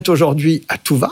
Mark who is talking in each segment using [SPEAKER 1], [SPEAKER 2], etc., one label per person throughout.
[SPEAKER 1] aujourd'hui à tout va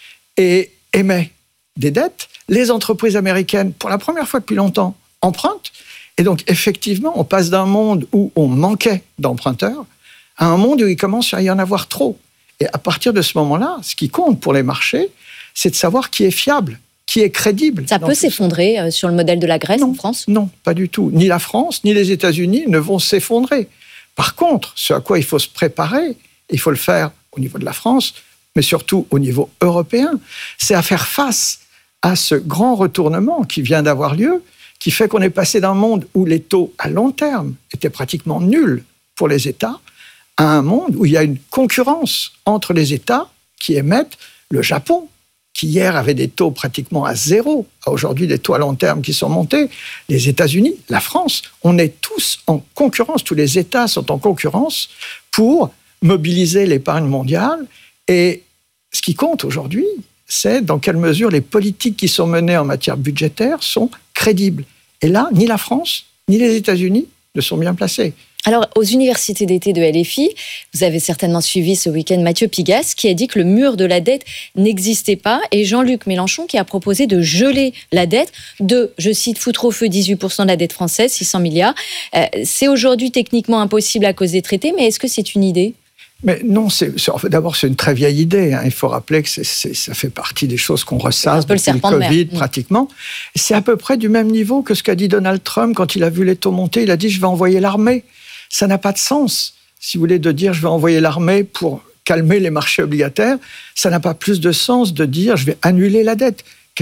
[SPEAKER 1] et émet des dettes. Les entreprises américaines, pour la première fois depuis longtemps, empruntent. Et donc, effectivement, on passe d'un monde où on manquait d'emprunteurs à un monde où il commence à y en avoir trop. Et à partir de ce moment-là, ce qui compte pour les marchés, c'est de savoir qui est fiable, qui est crédible.
[SPEAKER 2] Ça peut s'effondrer sur le modèle de la Grèce en France ?
[SPEAKER 1] Non, pas du tout. Ni la France, ni les États-Unis ne vont s'effondrer. Par contre, ce à quoi il faut se préparer, il faut le faire au niveau de la France, mais surtout au niveau européen, c'est à faire face à ce grand retournement qui vient d'avoir lieu, qui fait qu'on est passé d'un monde où les taux à long terme étaient pratiquement nuls pour les États, à un monde où il y a une concurrence entre les États qui émettent. Le Japon, qui hier avait des taux pratiquement à zéro, a aujourd'hui des taux à long terme qui sont montés. Les États-Unis, la France, on est tous en concurrence, tous les États sont en concurrence pour mobiliser l'épargne mondiale. Et ce qui compte aujourd'hui, c'est dans quelle mesure les politiques qui sont menées en matière budgétaire sont crédibles. Et là, ni la France, ni les États-Unis ne sont bien placés.
[SPEAKER 2] Alors, aux universités d'été de LFI, vous avez certainement suivi ce week-end Mathieu Pigasse qui a dit que le mur de la dette n'existait pas et Jean-Luc Mélenchon qui a proposé de geler la dette de, je cite, foutre au feu 18% de la dette française, 600 milliards. C'est aujourd'hui techniquement impossible à cause des traités, mais est-ce que c'est une idée ?
[SPEAKER 1] Mais non, d'abord, c'est une très vieille idée. Il faut rappeler que ça fait partie des choses qu'on ressasse depuis le Covid, pratiquement. C'est à peu près du même niveau que ce qu'a dit Donald Trump quand il a vu les taux monter. Il a dit « je vais envoyer l'armée ». Ça n'a pas de sens, si vous voulez, de dire « je vais envoyer l'armée pour calmer les marchés obligataires ». Ça n'a pas plus de sens de dire « je vais annuler la dette ».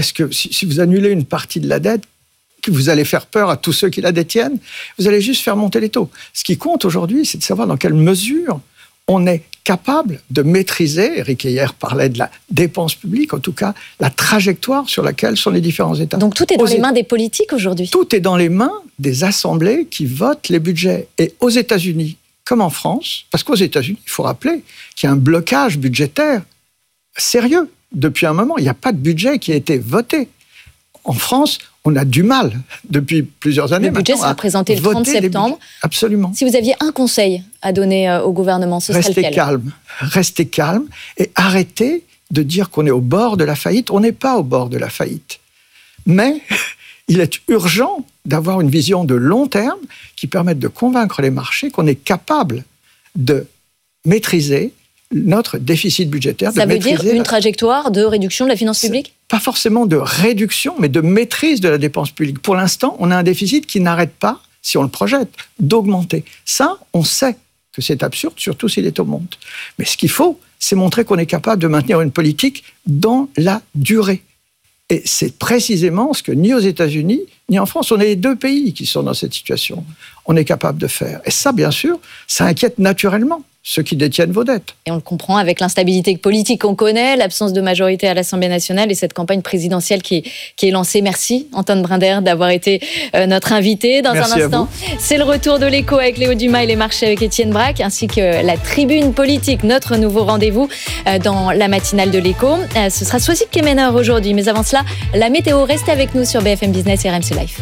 [SPEAKER 1] Si vous annulez une partie de la dette, vous allez faire peur à tous ceux qui la détiennent, vous allez juste faire monter les taux. Ce qui compte aujourd'hui, c'est de savoir dans quelle mesure on est capable de maîtriser, Eric Heyer parlait de la dépense publique, en tout cas la trajectoire sur laquelle sont les différents États.
[SPEAKER 2] Donc tout est dans les mains des politiques aujourd'hui ?
[SPEAKER 1] Tout est dans les mains des assemblées qui votent les budgets. Et aux États-Unis, comme en France, parce qu'aux États-Unis, il faut rappeler qu'il y a un blocage budgétaire sérieux. Depuis un moment, il n'y a pas de budget qui a été voté. En France, on a du mal depuis plusieurs années.
[SPEAKER 2] Le budget sera présenté le 30 septembre.
[SPEAKER 1] Absolument.
[SPEAKER 2] Si vous aviez un conseil à donner au gouvernement, ce serait lequel ?
[SPEAKER 1] Restez calme et arrêtez de dire qu'on est au bord de la faillite. On n'est pas au bord de la faillite. Mais il est urgent d'avoir une vision de long terme qui permette de convaincre les marchés qu'on est capable de maîtriser notre déficit budgétaire.
[SPEAKER 2] Ça veut dire une trajectoire de réduction de la finance publique ?
[SPEAKER 1] Pas forcément de réduction, mais de maîtrise de la dépense publique. Pour l'instant, on a un déficit qui n'arrête pas, si on le projette, d'augmenter. Ça, on sait que c'est absurde, surtout si les taux montent. Mais ce qu'il faut, c'est montrer qu'on est capable de maintenir une politique dans la durée. Et c'est précisément ce que ni aux États-Unis, ni en France, on est les deux pays qui sont dans cette situation. On est capable de faire. Et ça, bien sûr, ça inquiète naturellement ceux qui détiennent vos dettes.
[SPEAKER 2] Et on le comprend avec l'instabilité politique qu'on connaît, l'absence de majorité à l'Assemblée nationale et cette campagne présidentielle qui est lancée. Merci Antoine Brinder d'avoir été notre invité. Dans
[SPEAKER 1] Merci
[SPEAKER 2] un instant, c'est le retour de l'écho avec Léo Dumas et les marchés avec Étienne Braque, ainsi que la tribune politique, notre nouveau rendez-vous dans la matinale de l'écho. Ce sera Soisy Kemener aujourd'hui, mais avant cela, la météo. Restez avec nous sur BFM Business et RMC Live.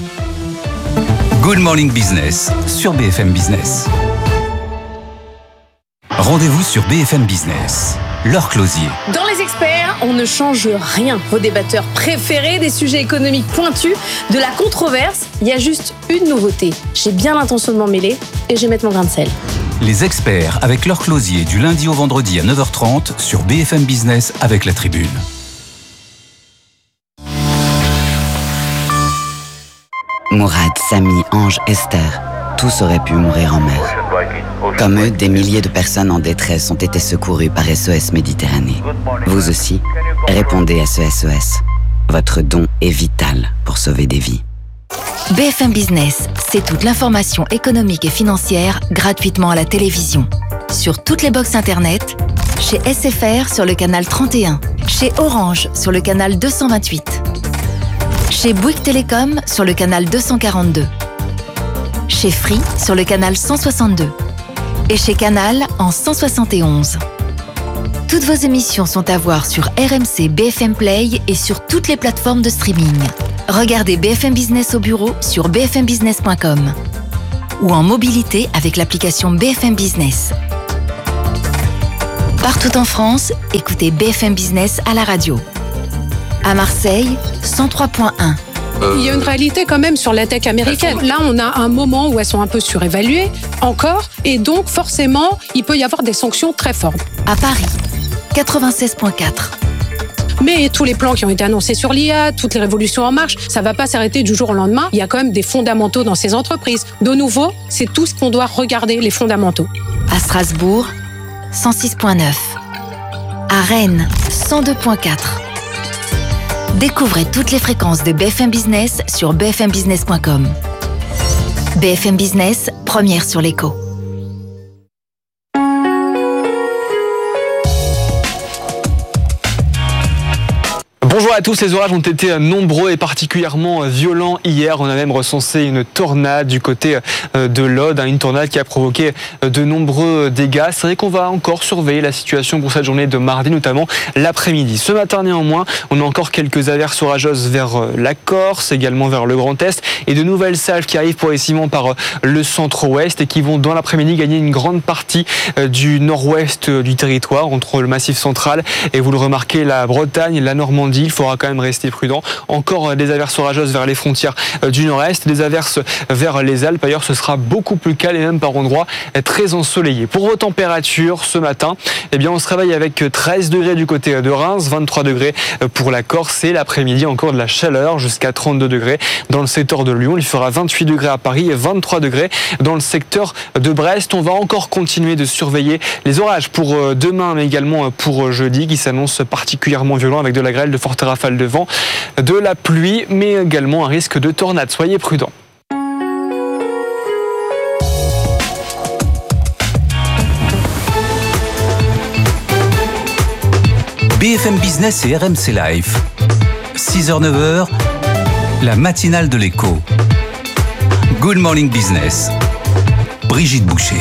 [SPEAKER 3] Good Morning Business sur BFM Business. Rendez-vous sur BFM Business. Laure Closier.
[SPEAKER 4] Dans Les Experts, on ne change rien. Vos débatteurs préférés, des sujets économiques pointus, de la controverse. Il y a juste une nouveauté. J'ai bien l'intention de m'en mêler et je vais mettre mon grain de sel.
[SPEAKER 3] Les Experts avec Laure Closier du lundi au vendredi à 9h30 sur BFM Business avec la Tribune.
[SPEAKER 5] Mourad, Samy, Ange, Esther, tous auraient pu mourir en mer. Comme eux, des milliers de personnes en détresse ont été secourues par SOS Méditerranée. Vous aussi, répondez à ce SOS. Votre don est vital pour sauver des vies.
[SPEAKER 6] BFM Business, c'est toute l'information économique et financière gratuitement à la télévision. Sur toutes les box internet, chez SFR sur le canal 31, chez Orange sur le canal 228, chez Bouygues Télécom sur le canal 242, chez Free sur le canal 162 et chez Canal en 171. Toutes vos émissions sont à voir sur RMC BFM Play et sur toutes les plateformes de streaming. Regardez BFM Business au bureau sur bfmbusiness.com ou en mobilité avec l'application BFM Business. Partout en France, écoutez BFM Business à la radio. À Marseille, 103.1.
[SPEAKER 7] Il y a une réalité quand même sur la tech américaine. Là, on a un moment où elles sont un peu surévaluées encore, et donc forcément, il peut y avoir des sanctions très fortes.
[SPEAKER 6] À Paris, 96.4.
[SPEAKER 7] Mais tous les plans qui ont été annoncés sur l'IA, toutes les révolutions en marche, ça ne va pas s'arrêter du jour au lendemain. Il y a quand même des fondamentaux dans ces entreprises. De nouveau, c'est tout ce qu'on doit regarder, les fondamentaux.
[SPEAKER 6] À Strasbourg, 106.9. À Rennes, 102.4. Découvrez toutes les fréquences de BFM Business sur bfmbusiness.com. BFM Business, première sur l'écho.
[SPEAKER 8] Bonjour à tous, les orages ont été nombreux et particulièrement violents hier. On a même recensé une tornade du côté de l'Aude, une tornade qui a provoqué de nombreux dégâts. C'est vrai qu'on va encore surveiller la situation pour cette journée de mardi, notamment l'après-midi. Ce matin néanmoins, on a encore quelques averses orageuses vers la Corse, également vers le Grand Est, et de nouvelles salves qui arrivent progressivement par le centre-ouest et qui vont dans l'après-midi gagner une grande partie du nord-ouest du territoire, entre le Massif central et, vous le remarquez, la Bretagne, la Normandie. Il faudra quand même rester prudent. Encore des averses orageuses vers les frontières du nord-est, des averses vers les Alpes. Ailleurs, ce sera beaucoup plus calme et même par endroits très ensoleillé. Pour vos températures, ce matin, on se réveille avec 13 degrés du côté de Reims, 23 degrés pour la Corse et l'après-midi encore de la chaleur jusqu'à 32 degrés dans le secteur de Lyon. Il fera 28 degrés à Paris et 23 degrés dans le secteur de Brest. On va encore continuer de surveiller les orages pour demain, mais également pour jeudi, qui s'annoncent particulièrement violents avec de la grêle, de fortes rafales de vent, de la pluie, mais également un risque de tornade. Soyez prudents.
[SPEAKER 3] BFM Business et RMC Live. 6h-9h, la matinale de l'écho. Good Morning Business. Brigitte Boucher.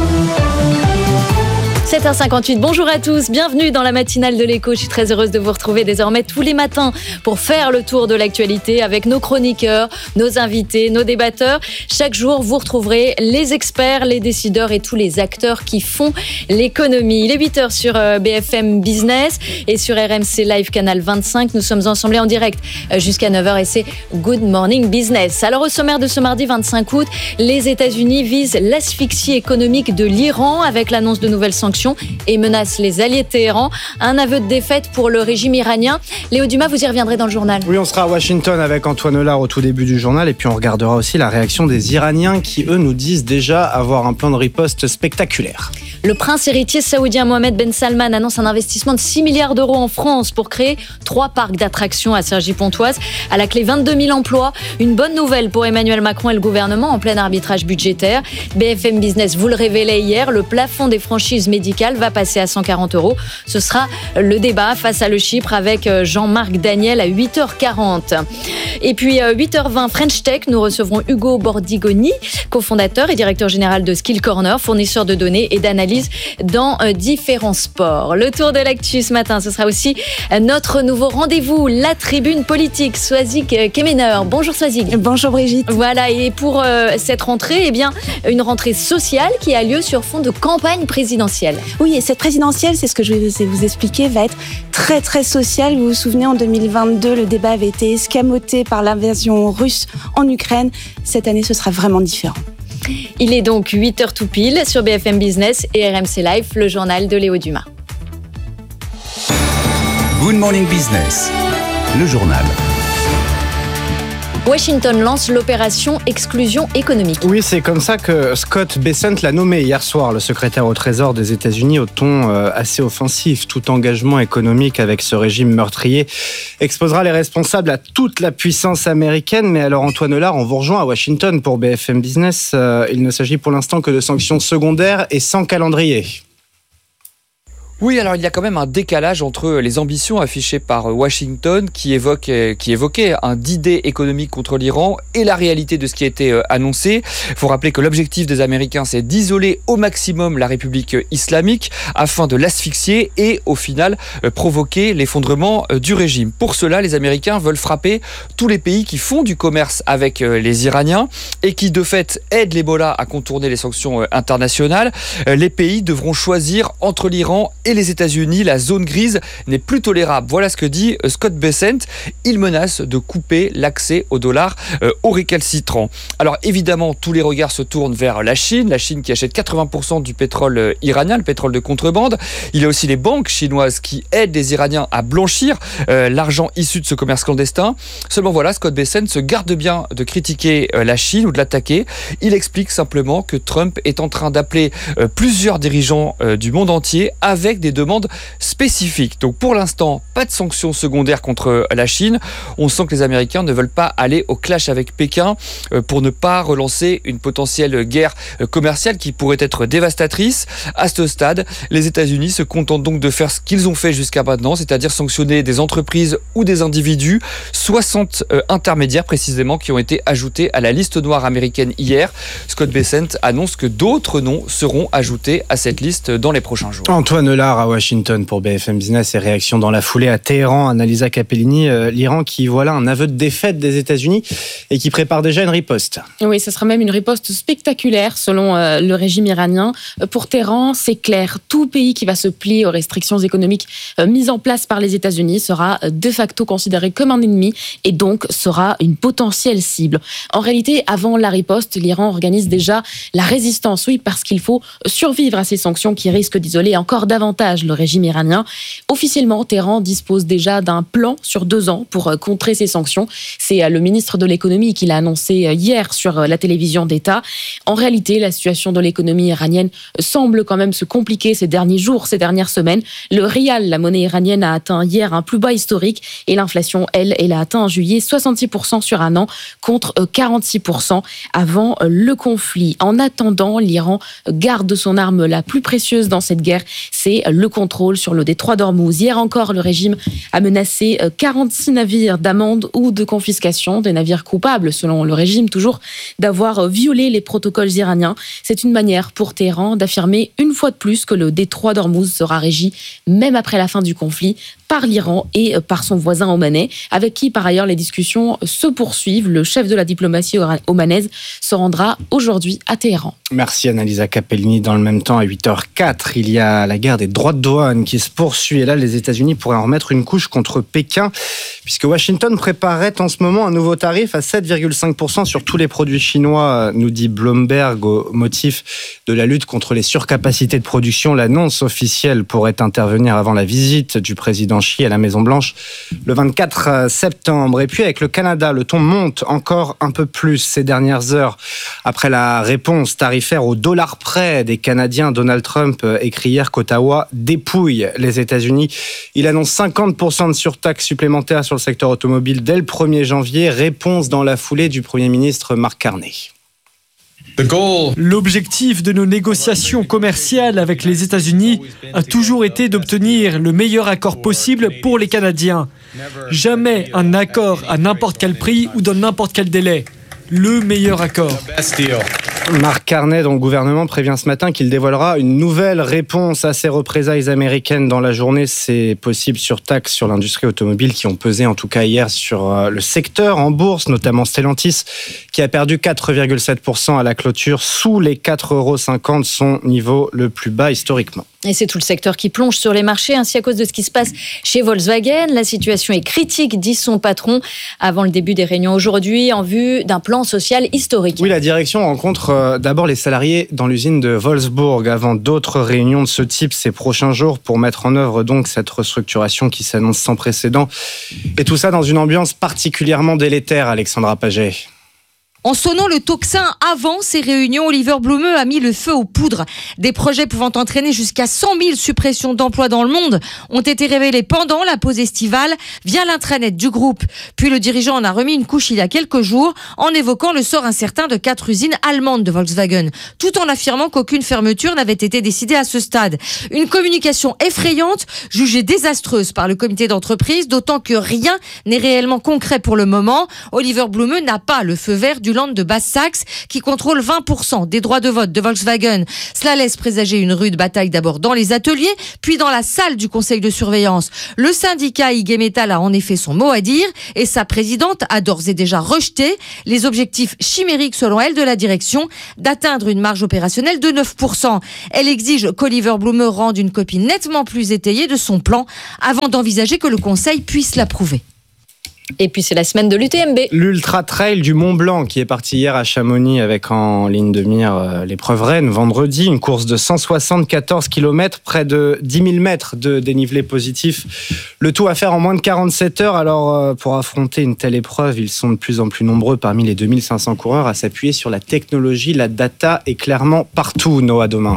[SPEAKER 2] 7h58, bonjour à tous, bienvenue dans la matinale de l'écho. Je suis très heureuse de vous retrouver désormais tous les matins pour faire le tour de l'actualité avec nos chroniqueurs, nos invités, nos débatteurs. Chaque jour, vous retrouverez les experts, les décideurs et tous les acteurs qui font l'économie. Il est 8h sur BFM Business et sur RMC Live Canal 25. Nous sommes ensemble en direct jusqu'à 9h et c'est Good Morning Business. Alors au sommaire de ce mardi 25 août, les États-Unis visent l'asphyxie économique de l'Iran avec l'annonce de nouvelles sanctions et menace les alliés de Téhéran. Un aveu de défaite pour le régime iranien. Léo Dumas, vous y reviendrez dans le journal.
[SPEAKER 9] Oui, on sera à Washington avec Antoine Hollard au tout début du journal et puis on regardera aussi la réaction des Iraniens qui, eux, nous disent déjà avoir un plan de riposte spectaculaire.
[SPEAKER 2] Le prince héritier saoudien Mohamed Ben Salman annonce un investissement de 6 milliards d'euros en France pour créer 3 parcs d'attractions à Cergy-Pontoise. À la clé, 22 000 emplois. Une bonne nouvelle pour Emmanuel Macron et le gouvernement en plein arbitrage budgétaire. BFM Business vous le révélait hier, le plafond des franchises médicales va passer à 140 euros. Ce sera le débat face à Le Chypre avec Jean-Marc Daniel à 8h40. Et puis 8h20 French Tech, nous recevrons Hugo Bordigoni, cofondateur et directeur général de Skill Corner, fournisseur de données et d'analyse dans différents sports. Le tour de l'actu ce matin, ce sera aussi notre nouveau rendez-vous, la tribune politique. Swazig Kemener. Bonjour Swazig.
[SPEAKER 10] Bonjour Brigitte.
[SPEAKER 2] Voilà, et pour cette rentrée, une rentrée sociale qui a lieu sur fond de campagne présidentielle.
[SPEAKER 10] Oui, et cette présidentielle, c'est ce que je vais vous expliquer, va être très très sociale. Vous vous souvenez, en 2022, le débat avait été escamoté par l'invasion russe en Ukraine. Cette année, ce sera vraiment différent.
[SPEAKER 2] Il est donc 8h tout pile sur BFM Business et RMC Live, le journal de Léo Dumas.
[SPEAKER 3] Good Morning Business, le journal.
[SPEAKER 2] Washington lance l'opération exclusion économique.
[SPEAKER 9] Oui, c'est comme ça que Scott Bessent l'a nommé hier soir, le secrétaire au Trésor des États-Unis, au ton assez offensif. Tout engagement économique avec ce régime meurtrier exposera les responsables à toute la puissance américaine. Mais alors Antoine Hollard, on vous rejoint à Washington pour BFM Business. Il ne s'agit pour l'instant que de sanctions secondaires et sans calendrier.
[SPEAKER 11] Oui, alors il y a quand même un décalage entre les ambitions affichées par Washington qui évoquait un D-Day économique contre l'Iran et la réalité de ce qui a été annoncé. Il faut rappeler que l'objectif des Américains, c'est d'isoler au maximum la République islamique afin de l'asphyxier et au final provoquer l'effondrement du régime. Pour cela, les Américains veulent frapper tous les pays qui font du commerce avec les Iraniens et qui de fait aident l'Ebola à contourner les sanctions internationales. Les pays devront choisir entre l'Iran et les États-Unis, la zone grise n'est plus tolérable. Voilà ce que dit Scott Bessent. Il menace de couper l'accès au dollar au récalcitrant. Alors évidemment, tous les regards se tournent vers la Chine qui achète 80% du pétrole iranien, le pétrole de contrebande. Il y a aussi les banques chinoises qui aident les Iraniens à blanchir l'argent issu de ce commerce clandestin. Seulement voilà, Scott Bessent se garde bien de critiquer la Chine ou de l'attaquer. Il explique simplement que Trump est en train d'appeler plusieurs dirigeants du monde entier avec des demandes spécifiques. Donc pour l'instant, pas de sanctions secondaires contre la Chine. On sent que les Américains ne veulent pas aller au clash avec Pékin pour ne pas relancer une potentielle guerre commerciale qui pourrait être dévastatrice. À ce stade, les États-Unis se contentent donc de faire ce qu'ils ont fait jusqu'à maintenant, c'est-à-dire sanctionner des entreprises ou des individus, 60 intermédiaires précisément qui ont été ajoutés à la liste noire américaine hier. Scott Bessent annonce que d'autres noms seront ajoutés à cette liste dans les prochains jours.
[SPEAKER 9] Antoine Lard à Washington pour BFM Business et réaction dans la foulée à Téhéran. Annalisa Capellini, l'Iran qui voilà un aveu de défaite des États-Unis et qui prépare déjà une riposte.
[SPEAKER 7] Oui, ce sera même une riposte spectaculaire selon le régime iranien. Pour Téhéran, c'est clair, tout pays qui va se plier aux restrictions économiques mises en place par les États-Unis sera de facto considéré comme un ennemi et donc sera une potentielle cible. En réalité, avant la riposte, l'Iran organise déjà la résistance, oui, parce qu'il faut survivre à ces sanctions qui risquent d'isoler encore davantage le régime iranien. Officiellement, Téhéran dispose déjà d'un plan sur 2 ans pour contrer ces sanctions. C'est le ministre de l'économie qui l'a annoncé hier sur la télévision d'État. En réalité, la situation de l'économie iranienne semble quand même se compliquer ces derniers jours, ces dernières semaines. Le rial, la monnaie iranienne, a atteint hier un plus bas historique et l'inflation, elle a atteint en juillet 66% sur un an contre 46% avant le conflit. En attendant, l'Iran garde son arme la plus précieuse dans cette guerre, c'est le contrôle sur le détroit d'Ormuz. Hier encore, le régime a menacé 46 navires d'amende ou de confiscation, des navires coupables, selon le régime toujours, d'avoir violé les protocoles iraniens. C'est une manière pour Téhéran d'affirmer une fois de plus que le détroit d'Ormuz sera régi, même après la fin du conflit, par l'Iran et par son voisin omanais, avec qui par ailleurs les discussions se poursuivent. Le chef de la diplomatie omanaise se rendra aujourd'hui à Téhéran.
[SPEAKER 9] Merci Annalisa Capellini. Dans le même temps, à 8h04, il y a la guerre des droits de douane qui se poursuit. Et là, les États-Unis pourraient en remettre une couche contre Pékin, puisque Washington préparait en ce moment un nouveau tarif à 7,5% sur tous les produits chinois, nous dit Bloomberg, au motif de la lutte contre les surcapacités de production. L'annonce officielle pourrait intervenir avant la visite du président Xi à la Maison-Blanche le 24 septembre. Et puis avec le Canada, le ton monte encore un peu plus ces dernières heures. Après la réponse tarifaire au dollar près des Canadiens, Donald Trump écrit hier qu'Ottawa dépouille les États-Unis. Il annonce 50% de surtaxe supplémentaire sur le secteur automobile dès le 1er janvier. Réponse dans la foulée du Premier ministre Mark Carney.
[SPEAKER 12] L'objectif de nos négociations commerciales avec les États-Unis a toujours été d'obtenir le meilleur accord possible pour les Canadiens. Jamais un accord à n'importe quel prix ou dans n'importe quel délai. Le meilleur accord.
[SPEAKER 9] Mark Carney, dont le gouvernement prévient ce matin qu'il dévoilera une nouvelle réponse à ces représailles américaines dans la journée. Ces possibles surtaxes sur l'industrie automobile qui ont pesé en tout cas hier sur le secteur en bourse, notamment Stellantis, qui a perdu 4,7% à la clôture, sous les 4,50 €, son niveau le plus bas historiquement.
[SPEAKER 2] Et c'est tout le secteur qui plonge sur les marchés, ainsi à cause de ce qui se passe chez Volkswagen. La situation est critique, dit son patron, avant le début des réunions aujourd'hui, en vue d'un plan social historique.
[SPEAKER 9] Oui, la direction rencontre d'abord les salariés dans l'usine de Wolfsburg, avant d'autres réunions de ce type ces prochains jours, pour mettre en œuvre donc cette restructuration qui s'annonce sans précédent. Et tout ça dans une ambiance particulièrement délétère, Alexandra Paget.
[SPEAKER 13] En sonnant le tocsin avant ces réunions, Oliver Blume a mis le feu aux poudres. Des projets pouvant entraîner jusqu'à 100 000 suppressions d'emplois dans le monde ont été révélés pendant la pause estivale via l'intranet du groupe. Puis le dirigeant en a remis une couche il y a quelques jours en évoquant le sort incertain de 4 usines allemandes de Volkswagen, tout en affirmant qu'aucune fermeture n'avait été décidée à ce stade. Une communication effrayante, jugée désastreuse par le comité d'entreprise, d'autant que rien n'est réellement concret pour le moment. Oliver Blume n'a pas le feu vert du Land de Basse-Saxe qui contrôle 20% des droits de vote de Volkswagen. Cela laisse présager une rude bataille d'abord dans les ateliers, puis dans la salle du conseil de surveillance. Le syndicat IG Metall a en effet son mot à dire et sa présidente a d'ores et déjà rejeté les objectifs chimériques selon elle de la direction d'atteindre une marge opérationnelle de 9%. Elle exige qu'Oliver Blume rende une copie nettement plus étayée de son plan avant d'envisager que le conseil puisse l'approuver.
[SPEAKER 2] Et puis c'est la semaine de l'UTMB.
[SPEAKER 9] L'Ultra Trail du Mont Blanc qui est parti hier à Chamonix avec en ligne de mire l'épreuve Rennes vendredi. Une course de 174 km, près de 10 000 mètres de dénivelé positif. Le tout à faire en moins de 47 heures. Alors pour affronter une telle épreuve, ils sont de plus en plus nombreux parmi les 2500 coureurs à s'appuyer sur la technologie. La data est clairement partout, Noah Domain.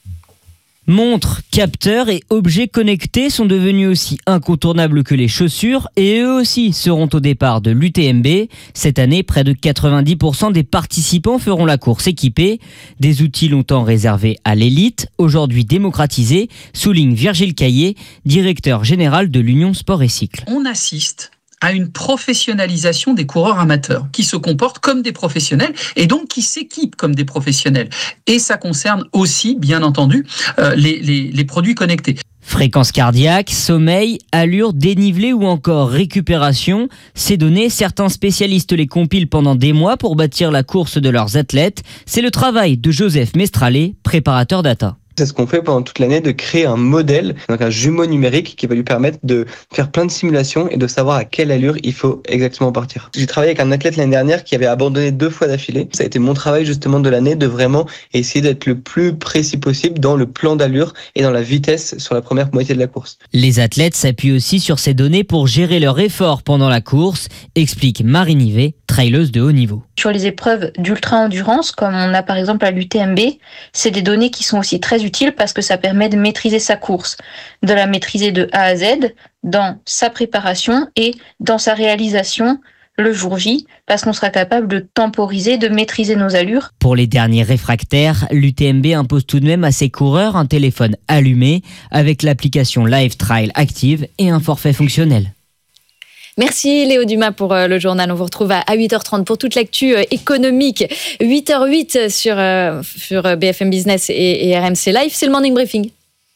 [SPEAKER 14] Montres, capteurs et objets connectés sont devenus aussi incontournables que les chaussures et eux aussi seront au départ de l'UTMB. Cette année, près de 90% des participants feront la course équipée. Des outils longtemps réservés à l'élite, aujourd'hui démocratisés, souligne Virgile Caillé, directeur général de l'Union Sport et Cycle.
[SPEAKER 15] On assiste à une professionnalisation des coureurs amateurs qui se comportent comme des professionnels et donc qui s'équipent comme des professionnels. Et ça concerne aussi, bien entendu, les produits connectés.
[SPEAKER 14] Fréquence cardiaque, sommeil, allure, dénivelé ou encore récupération. Ces données, certains spécialistes les compilent pendant des mois pour bâtir la course de leurs athlètes. C'est le travail de Joseph Mestralé, préparateur data.
[SPEAKER 16] C'est ce qu'on fait pendant toute l'année, de créer un modèle, donc un jumeau numérique qui va lui permettre de faire plein de simulations et de savoir à quelle allure il faut exactement partir. J'ai travaillé avec un athlète l'année dernière qui avait abandonné 2 fois d'affilée. Ça a été mon travail justement de l'année, de vraiment essayer d'être le plus précis possible dans le plan d'allure et dans la vitesse sur la première moitié de la course.
[SPEAKER 14] Les athlètes s'appuient aussi sur ces données pour gérer leur effort pendant la course, explique Marie Nivet, traileuse de haut niveau.
[SPEAKER 17] Sur les épreuves d'ultra-endurance, comme on a par exemple à l'UTMB, c'est des données qui sont aussi très utiles parce que ça permet de maîtriser sa course, de la maîtriser de A à Z, dans sa préparation et dans sa réalisation le jour J, parce qu'on sera capable de temporiser, de maîtriser nos allures.
[SPEAKER 14] Pour les derniers réfractaires, l'UTMB impose tout de même à ses coureurs un téléphone allumé avec l'application Live Trail Active et un forfait fonctionnel.
[SPEAKER 2] Merci Léo Dumas pour le journal. On vous retrouve à 8h30 pour toute l'actu économique. 8h08 sur BFM Business et RMC Live. C'est le Morning Briefing.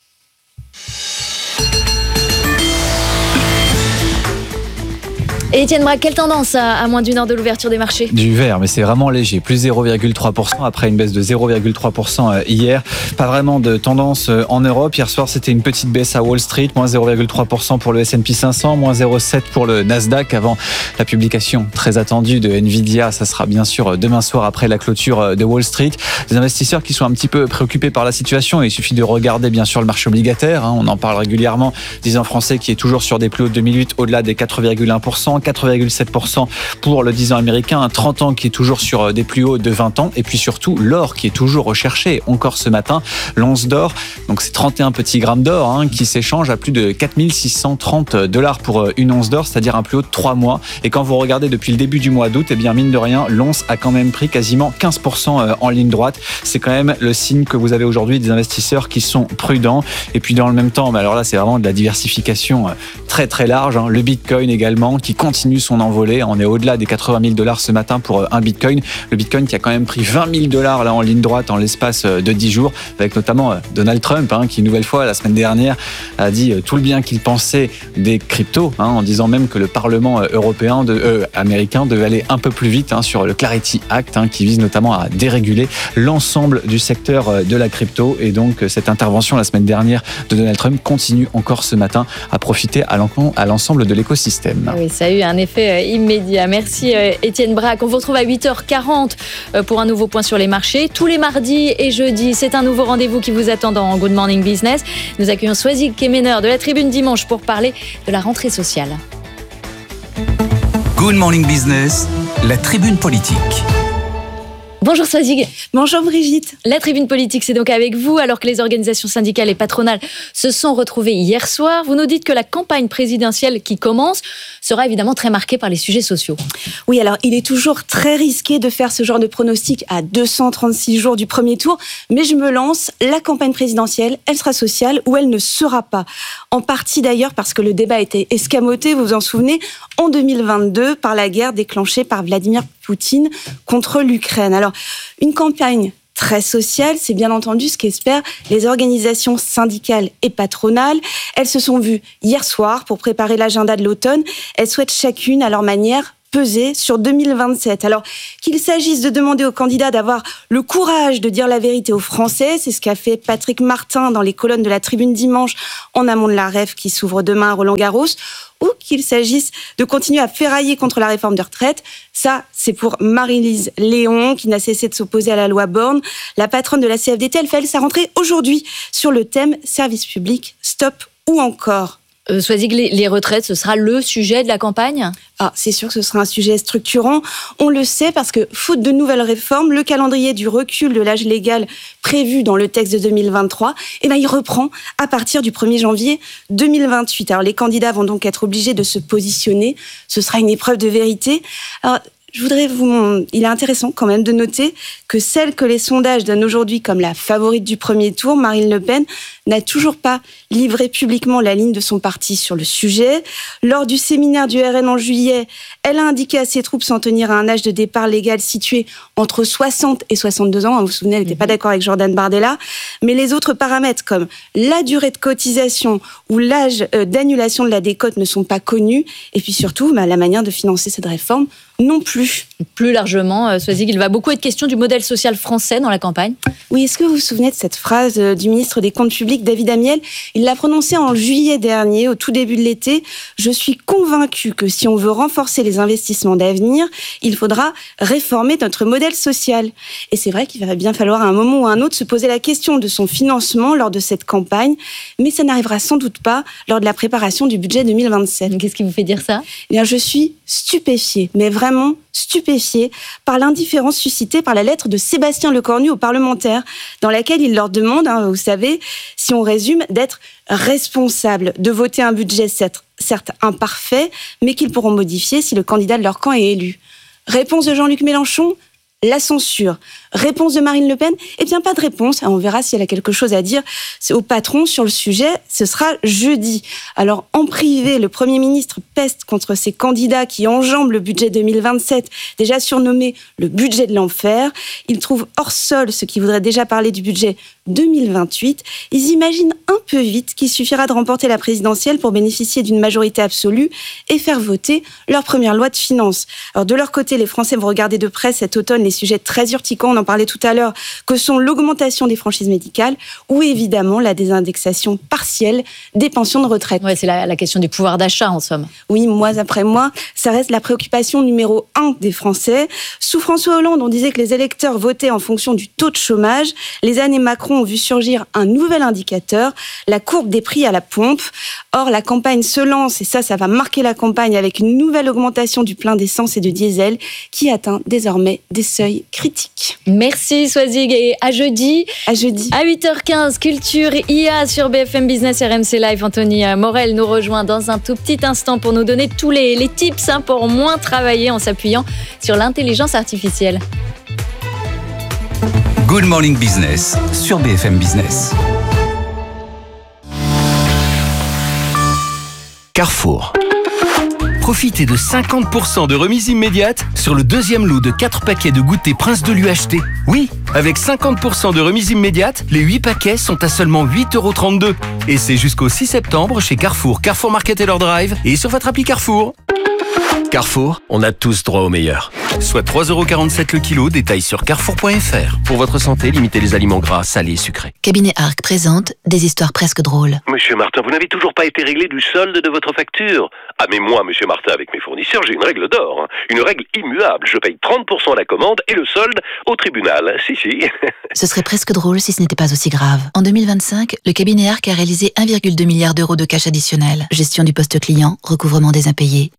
[SPEAKER 2] Et Étienne Braque, quelle tendance à moins d'une heure de l'ouverture des marchés ?
[SPEAKER 18] Du vert, mais c'est vraiment léger. Plus 0,3% après une baisse de 0,3% hier. Pas vraiment de tendance en Europe. Hier soir, c'était une petite baisse à Wall Street. Moins 0,3% pour le S&P 500. Moins 0,7% pour le Nasdaq avant la publication très attendue de Nvidia. Ça sera bien sûr demain soir après la clôture de Wall Street. Des investisseurs qui sont un petit peu préoccupés par la situation. Il suffit de regarder bien sûr le marché obligataire. On en parle régulièrement. 10 ans français qui est toujours sur des plus hauts de 2008 au-delà des 4,1%. 4,7% pour le 10 ans américain, un 30 ans qui est toujours sur des plus hauts de 20 ans, et puis surtout l'or qui est toujours recherché encore ce matin, l'once d'or, donc c'est 31 petits grammes d'or qui s'échangent à plus de 4630 $ pour une once d'or, c'est-à-dire un plus haut de 3 mois, et quand vous regardez depuis le début du mois d'août, eh bien mine de rien, l'once a quand même pris quasiment 15% en ligne droite, c'est quand même le signe que vous avez aujourd'hui des investisseurs qui sont prudents, et puis dans le même temps, mais alors là c'est vraiment de la diversification très très large, le Bitcoin également qui continue son envolée. On est au-delà des 80 000 $ ce matin pour un Bitcoin. Le Bitcoin qui a quand même pris 20 000 $ là en ligne droite en l'espace de 10 jours, avec notamment Donald Trump qui une nouvelle fois la semaine dernière a dit tout le bien qu'il pensait des cryptos, en disant même que le Parlement européen américain devait aller un peu plus vite sur le Clarity Act qui vise notamment à déréguler l'ensemble du secteur de la crypto, et donc cette intervention la semaine dernière de Donald Trump continue encore ce matin à profiter à l'ensemble de l'écosystème.
[SPEAKER 2] Oui, ça a eu un effet immédiat. Merci Étienne Braque. On vous retrouve à 8h40 pour un nouveau point sur les marchés. Tous les mardis et jeudis, c'est un nouveau rendez-vous qui vous attend dans Good Morning Business. Nous accueillons Swazik Kemener de la Tribune Dimanche pour parler de la rentrée sociale.
[SPEAKER 3] Good Morning Business, la Tribune politique.
[SPEAKER 2] Bonjour Swazig.
[SPEAKER 10] Bonjour Brigitte.
[SPEAKER 2] La tribune politique, c'est donc avec vous, alors que les organisations syndicales et patronales se sont retrouvées hier soir. Vous nous dites que la campagne présidentielle qui commence sera évidemment très marquée par les sujets sociaux.
[SPEAKER 10] Oui, alors il est toujours très risqué de faire ce genre de pronostic à 236 jours du premier tour, mais je me lance, la campagne présidentielle, elle sera sociale ou elle ne sera pas. En partie d'ailleurs parce que le débat a été escamoté, vous vous en souvenez, en 2022 par la guerre déclenchée par Vladimir Poutine contre l'Ukraine. Alors, une campagne très sociale, c'est bien entendu ce qu'espèrent les organisations syndicales et patronales. Elles se sont vues hier soir pour préparer l'agenda de l'automne. Elles souhaitent chacune, à leur manière, peser sur 2027. Alors, qu'il s'agisse de demander aux candidats d'avoir le courage de dire la vérité aux Français, c'est ce qu'a fait Patrick Martin dans les colonnes de la Tribune dimanche en amont de la REF qui s'ouvre demain à Roland-Garros, ou qu'il s'agisse de continuer à ferrailler contre la réforme de retraite. Ça, c'est pour Marie-Lise Léon, qui n'a cessé de s'opposer à la loi Borne. La patronne de la CFDT, elle fait sa rentrée aujourd'hui sur le thème service public, stop ou encore.
[SPEAKER 2] Swazig, les retraites, ce sera le sujet de la campagne ?
[SPEAKER 10] Ah, c'est sûr que ce sera un sujet structurant. On le sait parce que, faute de nouvelles réformes, le calendrier du recul de l'âge légal prévu dans le texte de 2023, il reprend à partir du 1er janvier 2028. Alors, les candidats vont donc être obligés de se positionner. Ce sera une épreuve de vérité. Alors, il est intéressant quand même de noter que celle que les sondages donnent aujourd'hui comme la favorite du premier tour, Marine Le Pen, n'a toujours pas livré publiquement la ligne de son parti sur le sujet. Lors du séminaire du RN en juillet, elle a indiqué à ses troupes s'en tenir à un âge de départ légal situé entre 60 et 62 ans. Vous vous souvenez, elle n'était pas d'accord avec Jordan Bardella. Mais les autres paramètres comme la durée de cotisation ou l'âge d'annulation de la décote ne sont pas connus. Et puis surtout, la manière de financer cette réforme non plus.
[SPEAKER 2] Plus largement, Swazig, il va beaucoup être question du modèle social français dans la campagne.
[SPEAKER 10] Oui, est-ce que vous vous souvenez de cette phrase du ministre des Comptes publics, David Amiel ? Il l'a prononcée en juillet dernier, au tout début de l'été. Je suis convaincue que si on veut renforcer les investissements d'avenir, il faudra réformer notre modèle social. Et c'est vrai qu'il va bien falloir à un moment ou à un autre se poser la question de son financement lors de cette campagne, mais ça n'arrivera sans doute pas lors de la préparation du budget 2027.
[SPEAKER 2] Qu'est-ce qui vous fait dire ça ?
[SPEAKER 10] Eh bien, je suis stupéfiée, mais vraiment stupéfiés par l'indifférence suscitée par la lettre de Sébastien Lecornu aux parlementaires, dans laquelle il leur demande, vous savez, si on résume, d'être responsables, de voter un budget certes imparfait, mais qu'ils pourront modifier si le candidat de leur camp est élu. Réponse de Jean-Luc Mélenchon ? La censure. Réponse de Marine Le Pen ? Eh bien, pas de réponse. On verra si elle a quelque chose à dire au patron sur le sujet. Ce sera jeudi. Alors, en privé, le Premier ministre peste contre ces candidats qui enjambent le budget 2027, déjà surnommé le budget de l'enfer. Il trouve hors sol ceux qui voudraient déjà parler du budget 2028. Ils imaginent un peu vite qu'il suffira de remporter la présidentielle pour bénéficier d'une majorité absolue et faire voter leur première loi de finances. Alors, de leur côté, les Français vont regarder de près cet automne les sujets très urticants, on en parlait tout à l'heure, que sont l'augmentation des franchises médicales ou évidemment la désindexation partielle des pensions de retraite.
[SPEAKER 2] Ouais, c'est la question du pouvoir d'achat en somme.
[SPEAKER 10] Oui, mois après mois, ça reste la préoccupation numéro 1 des Français. Sous François Hollande, on disait que les électeurs votaient en fonction du taux de chômage. Les années Macron ont vu surgir un nouvel indicateur, la courbe des prix à la pompe. Or, la campagne se lance, et ça va marquer la campagne avec une nouvelle augmentation du plein d'essence et de diesel qui atteint désormais des seuils critiques.
[SPEAKER 2] Merci Swazig, et à jeudi.
[SPEAKER 10] À jeudi.
[SPEAKER 2] À 8h15, Culture IA sur BFM Business RMC Live. Anthony Morel nous rejoint dans un tout petit instant pour nous donner tous les tips pour moins travailler en s'appuyant sur l'intelligence artificielle.
[SPEAKER 3] Good Morning Business sur BFM Business.
[SPEAKER 19] Carrefour. Profitez de 50% de remise immédiate sur le deuxième lot de 4 paquets de goûter Prince de l'UHT. Oui, avec 50% de remise immédiate, les 8 paquets sont à seulement 8,32 €. Et c'est jusqu'au 6 septembre chez Carrefour, Carrefour Market et leur Drive et sur votre appli Carrefour. Carrefour, on a tous droit au meilleur. Soit 3,47 € le kilo, détail sur carrefour.fr. Pour votre santé, limitez les aliments gras, salés et sucrés.
[SPEAKER 6] Cabinet Arc présente des histoires presque drôles.
[SPEAKER 20] Monsieur Martin, vous n'avez toujours pas été réglé du solde de votre facture. Ah mais moi, monsieur Martin, avec mes fournisseurs, j'ai une règle d'or. Une règle immuable. Je paye 30% la commande et le solde au tribunal. Si.
[SPEAKER 6] Ce serait presque drôle si ce n'était pas aussi grave. En 2025, le cabinet Arc a réalisé 1,2 milliard € de cash additionnel. Gestion du poste client, recouvrement des impayés. Cabinet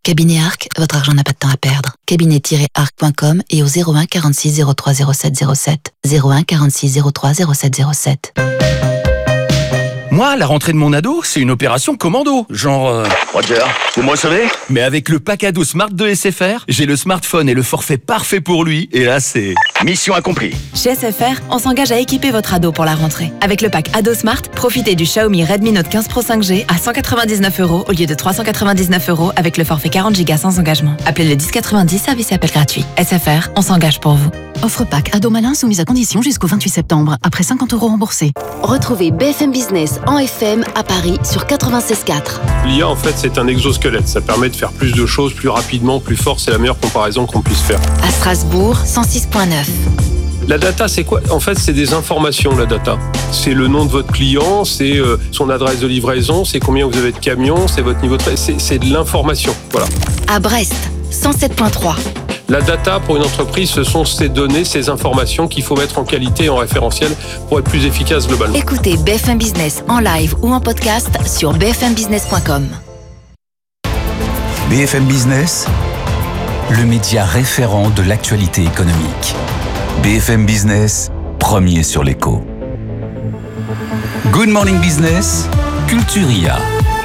[SPEAKER 6] Arc, votre argent n'a pas de temps à perdre. Cabinet-arc.com et au 01 46 03 07 07. 01 46 03 07 07.
[SPEAKER 19] Moi, la rentrée de mon ado, c'est une opération commando. Genre... Roger, vous me recevez ? Mais avec le pack ado Smart de SFR, j'ai le smartphone et le forfait parfait pour lui. Et là, c'est... mission accomplie.
[SPEAKER 21] Chez SFR, on s'engage à équiper votre ado pour la rentrée. Avec le pack Ado Smart, profitez du Xiaomi Redmi Note 15 Pro 5G à 199 € au lieu de 399 € avec le forfait 40 Go sans engagement. Appelez le 1090, service et appel gratuit. SFR, on s'engage pour vous.
[SPEAKER 6] Offre pack ado malin soumise à condition jusqu'au 28 septembre, après 50 € remboursés.
[SPEAKER 22] Retrouvez BFM Business en FM à Paris sur 96.4.
[SPEAKER 23] L'IA, en fait, c'est un exosquelette. Ça permet de faire plus de choses plus rapidement, plus fort. C'est la meilleure comparaison qu'on puisse faire.
[SPEAKER 6] À Strasbourg, 106.9.
[SPEAKER 23] La data, c'est quoi ? En fait, c'est des informations, la data. C'est le nom de votre client, c'est son adresse de livraison, c'est combien vous avez de camions, c'est votre niveau de... C'est de l'information, voilà.
[SPEAKER 6] À Brest, 107.3.
[SPEAKER 23] La data, pour une entreprise, ce sont ces données, ces informations qu'il faut mettre en qualité et en référentiel pour être plus efficace globalement.
[SPEAKER 6] Écoutez BFM Business en live ou en podcast sur bfmbusiness.com.
[SPEAKER 3] BFM Business, le média référent de l'actualité économique. BFM Business, premier sur l'écho. Good Morning Business, Culturia.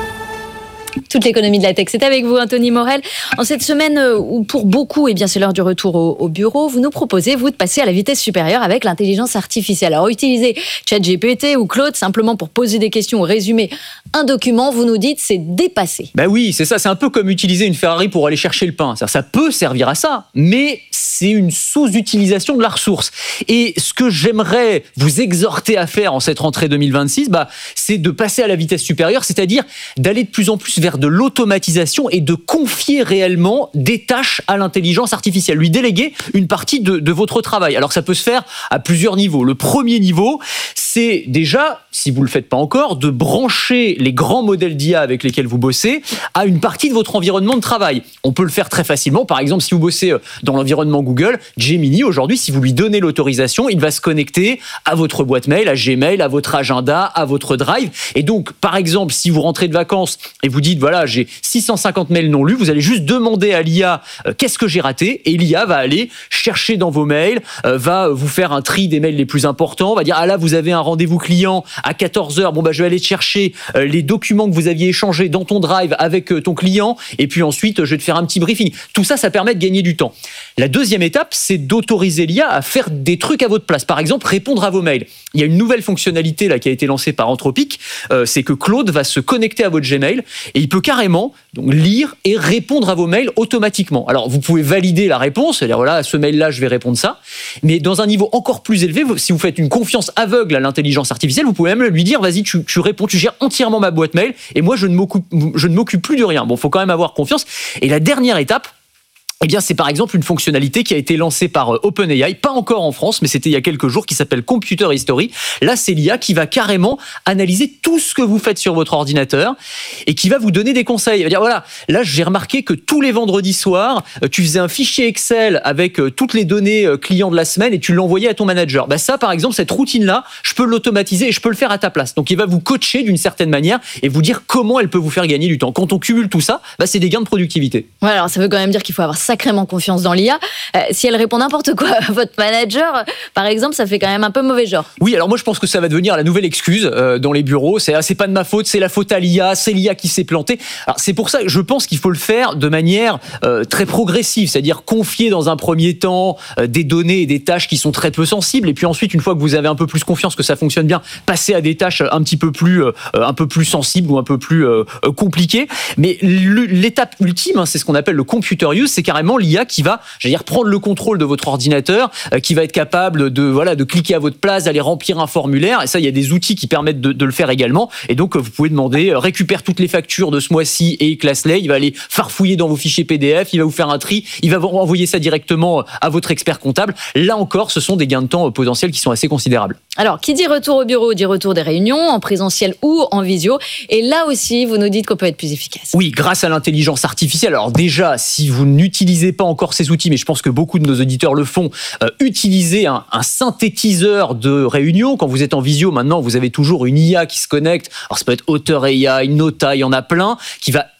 [SPEAKER 2] Toute l'économie de la tech, c'est avec vous, Anthony Morel. En cette semaine où pour beaucoup, c'est l'heure du retour au bureau, vous nous proposez, vous, de passer à la vitesse supérieure avec l'intelligence artificielle. Alors, utilisez ChatGPT ou Claude simplement pour poser des questions ou résumer un document, vous nous dites, c'est dépassé.
[SPEAKER 24] Ben oui, c'est ça, c'est un peu comme utiliser une Ferrari pour aller chercher le pain. Ça peut servir à ça, mais c'est une sous-utilisation de la ressource. Et ce que j'aimerais vous exhorter à faire en cette rentrée 2026, c'est de passer à la vitesse supérieure, c'est-à-dire d'aller de plus en plus vers de l'automatisation et de confier réellement des tâches à l'intelligence artificielle, lui déléguer une partie de votre travail. Alors ça peut se faire à plusieurs niveaux. Le premier niveau, c'est déjà, si vous ne le faites pas encore, de brancher les grands modèles d'IA avec lesquels vous bossez à une partie de votre environnement de travail. On peut le faire très facilement. Par exemple, si vous bossez dans l'environnement Google, Gemini, aujourd'hui, si vous lui donnez l'autorisation, il va se connecter à votre boîte mail, à Gmail, à votre agenda, à votre Drive. Et donc, par exemple, si vous rentrez de vacances et vous dites, voilà, j'ai 650 mails non lus, vous allez juste demander à l'IA qu'est-ce que j'ai raté, et l'IA va aller chercher dans vos mails, va vous faire un tri des mails les plus importants, va dire, ah là, vous avez un rendez-vous client à 14h, je vais aller chercher les documents que vous aviez échangés dans ton Drive avec ton client, et puis ensuite, je vais te faire un petit briefing. Tout ça, ça permet de gagner du temps. La deuxième étape, c'est d'autoriser l'IA à faire des trucs à votre place. Par exemple, répondre à vos mails. Il y a une nouvelle fonctionnalité là qui a été lancée par Anthropic, c'est que Claude va se connecter à votre Gmail et il peut carrément lire et répondre à vos mails automatiquement. Alors, vous pouvez valider la réponse, c'est-à-dire, voilà, à ce mail-là, je vais répondre ça. Mais dans un niveau encore plus élevé, si vous faites une confiance aveugle à l'intelligence artificielle, vous pouvez même lui dire, vas-y, tu réponds, tu gères entièrement ma boîte mail et moi, je ne m'occupe plus de rien. Bon, faut quand même avoir confiance. Et la dernière étape, c'est par exemple une fonctionnalité qui a été lancée par OpenAI, pas encore en France, mais c'était il y a quelques jours, qui s'appelle Computer History. Là, c'est l'IA qui va carrément analyser tout ce que vous faites sur votre ordinateur et qui va vous donner des conseils. Il va dire, voilà, là, j'ai remarqué que tous les vendredis soirs, tu faisais un fichier Excel avec toutes les données clients de la semaine et tu l'envoyais à ton manager. Ça, par exemple, cette routine-là, je peux l'automatiser et je peux le faire à ta place. Donc, il va vous coacher d'une certaine manière et vous dire comment elle peut vous faire gagner du temps. Quand on cumule tout ça, c'est des gains de productivité.
[SPEAKER 2] Ouais, alors ça veut quand même dire qu'il faut avoir sacrément confiance dans l'IA. Si elle répond n'importe quoi à votre manager, par exemple, ça fait quand même un peu mauvais genre.
[SPEAKER 24] Oui, alors moi je pense que ça va devenir la nouvelle excuse dans les bureaux. C'est pas de ma faute, c'est la faute à l'IA, c'est l'IA qui s'est plantée. Alors c'est pour ça que je pense qu'il faut le faire de manière très progressive, c'est-à-dire confier dans un premier temps des données et des tâches qui sont très peu sensibles, et puis ensuite, une fois que vous avez un peu plus confiance que ça fonctionne bien, passer à des tâches un petit peu plus sensibles ou un peu plus compliquées. Mais l'étape ultime, c'est ce qu'on appelle le computer use, c'est carrément l'IA qui va, prendre le contrôle de votre ordinateur, qui va être capable de cliquer à votre place, d'aller remplir un formulaire. Et ça, il y a des outils qui permettent de le faire également. Et donc, vous pouvez demander, récupère toutes les factures de ce mois-ci et classe-les. Il va aller farfouiller dans vos fichiers PDF, il va vous faire un tri, il va vous envoyer ça directement à votre expert comptable. Là encore, ce sont des gains de temps potentiels qui sont assez considérables.
[SPEAKER 2] Alors, qui dit retour au bureau, dit retour des réunions, en présentiel ou en visio. Et là aussi, vous nous dites qu'on peut être plus efficace.
[SPEAKER 24] Oui, grâce à l'intelligence artificielle. Alors déjà, si vous n'utilisez pas encore ces outils, mais je pense que beaucoup de nos auditeurs le font, utilisez un synthétiseur de réunion. Quand vous êtes en visio, maintenant, vous avez toujours une IA qui se connecte. Alors, ça peut être Auteur AI, Nota, il y en a plein, qui va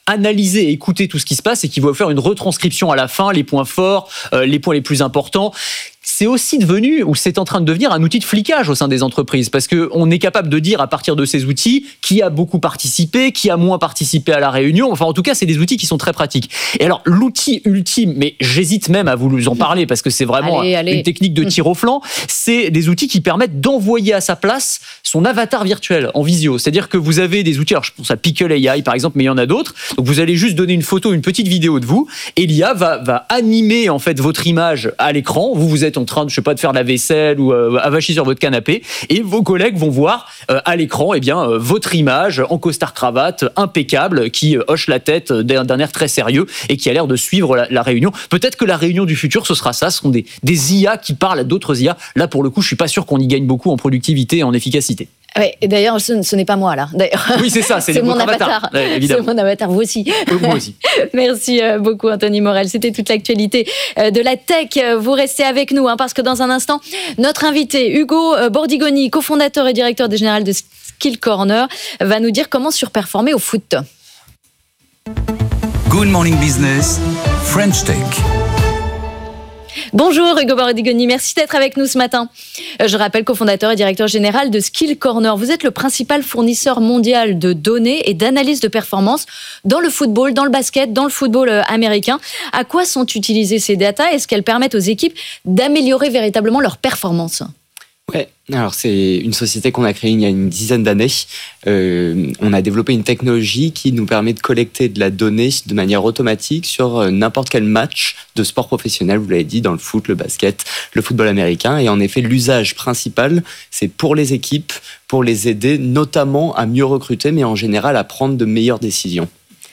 [SPEAKER 24] analyser et écouter tout ce qui se passe et qui va faire une retranscription à la fin, les points forts, les points les plus importants. C'est aussi devenu, ou c'est en train de devenir, un outil de flicage au sein des entreprises, parce qu'on est capable de dire à partir de ces outils qui a beaucoup participé, qui a moins participé à la réunion. Enfin, en tout cas, c'est des outils qui sont très pratiques. Et alors, l'outil ultime, mais j'hésite même à vous en parler parce que c'est vraiment une technique de tir au flanc, c'est des outils qui permettent d'envoyer à sa place son avatar virtuel en visio. C'est-à-dire que vous avez des outils, alors je pense à Pickle AI par exemple, mais il y en a d'autres. Donc vous allez juste donner une photo, une petite vidéo de vous, et l'IA va animer en fait votre image à l'écran. Vous êtes en train de, je sais pas, de faire la vaisselle ou avachi sur votre canapé, et vos collègues vont voir à l'écran votre image en costard cravate impeccable qui hoche la tête d'un air très sérieux et qui a l'air de suivre la réunion. Peut-être que la réunion du futur ce sera ça, ce seront des IA qui parlent à d'autres IA. Là pour le coup je suis pas sûr qu'on y gagne beaucoup en productivité et en efficacité.
[SPEAKER 2] Ouais, et d'ailleurs, ce n'est pas moi, là. D'ailleurs.
[SPEAKER 24] Oui, c'est ça, c'est mon avatar. Ouais, évidemment.
[SPEAKER 2] C'est mon avatar, vous aussi.
[SPEAKER 24] Moi aussi.
[SPEAKER 2] Merci beaucoup, Anthony Morel. C'était toute l'actualité de la tech. Vous restez avec nous, parce que dans un instant, notre invité, Hugo Bordigoni, cofondateur et directeur général de Skill Corner, va nous dire comment surperformer au foot.
[SPEAKER 3] Good Morning Business, French Tech.
[SPEAKER 2] Bonjour Hugo Bordigoni, merci d'être avec nous ce matin. Je rappelle cofondateur et directeur général de Skill Corner. Vous êtes le principal fournisseur mondial de données et d'analyse de performance dans le football, dans le basket, dans le football américain. À quoi sont utilisées ces datas ? Est-ce qu'elles permettent aux équipes d'améliorer véritablement leur performance ?
[SPEAKER 1] Ouais, alors c'est une société qu'on a créée il y a une dizaine d'années. On a développé une technologie qui nous permet de collecter de la donnée de manière automatique sur n'importe quel match de sport professionnel, vous l'avez dit, dans le foot, le basket, le football américain. Et en effet, l'usage principal, c'est pour les équipes, pour les aider notamment à mieux recruter, mais en général à prendre de meilleures décisions.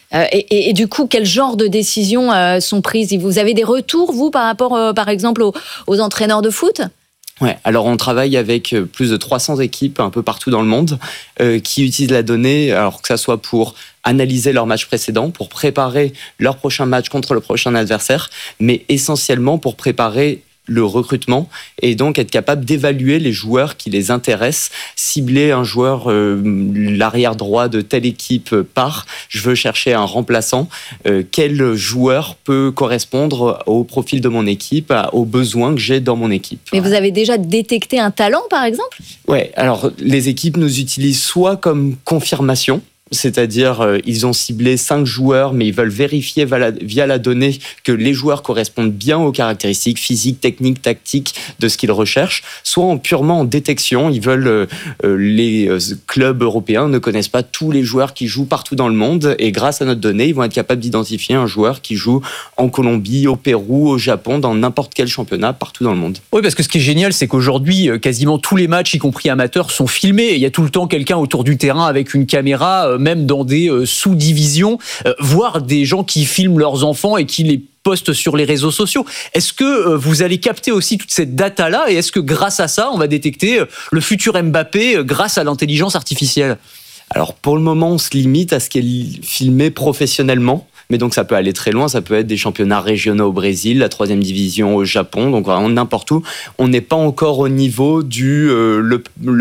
[SPEAKER 2] Et du coup, quel genre de décisions sont prises ? Vous avez des retours, vous, par rapport, par exemple, aux entraîneurs de foot ?
[SPEAKER 1] Ouais, alors on travaille avec plus de 300 équipes un peu partout dans le monde qui utilisent la donnée, alors que ça soit pour analyser leur match précédent, pour préparer leur prochain match contre le prochain adversaire, mais essentiellement pour préparer le recrutement et donc être capable d'évaluer les joueurs qui les intéressent, cibler un joueur, l'arrière droit de telle équipe part, je veux chercher un remplaçant, quel joueur peut correspondre au profil de mon équipe, aux besoins que j'ai dans mon équipe.
[SPEAKER 2] Mais vous avez déjà détecté un talent par exemple ?
[SPEAKER 1] Ouais, alors les équipes nous utilisent soit comme confirmation, c'est-à-dire ils ont ciblé 5 joueurs, mais ils veulent vérifier via la donnée que les joueurs correspondent bien aux caractéristiques physiques, techniques, tactiques de ce qu'ils recherchent, soit purement en détection. Ils veulent les clubs européens ne connaissent pas tous les joueurs qui jouent partout dans le monde, et grâce à notre donnée, ils vont être capables d'identifier un joueur qui joue en Colombie, au Pérou, au Japon, dans n'importe quel championnat partout dans le monde.
[SPEAKER 24] Oui, parce que ce qui est génial, c'est qu'aujourd'hui, quasiment tous les matchs, y compris amateurs, sont filmés. Il y a tout le temps quelqu'un autour du terrain avec une caméra, même dans des sous-divisions, voire des gens qui filment leurs enfants et qui les postent sur les réseaux sociaux. Est-ce que vous allez capter aussi toute cette data-là, et est-ce que grâce à ça, on va détecter le futur Mbappé grâce à l'intelligence artificielle ?
[SPEAKER 1] Alors pour le moment, on se limite à ce qui est filmé professionnellement. Mais donc ça peut aller très loin, ça peut être des championnats régionaux au Brésil, la 3e division au Japon, donc vraiment n'importe où. On n'est pas encore au niveau du le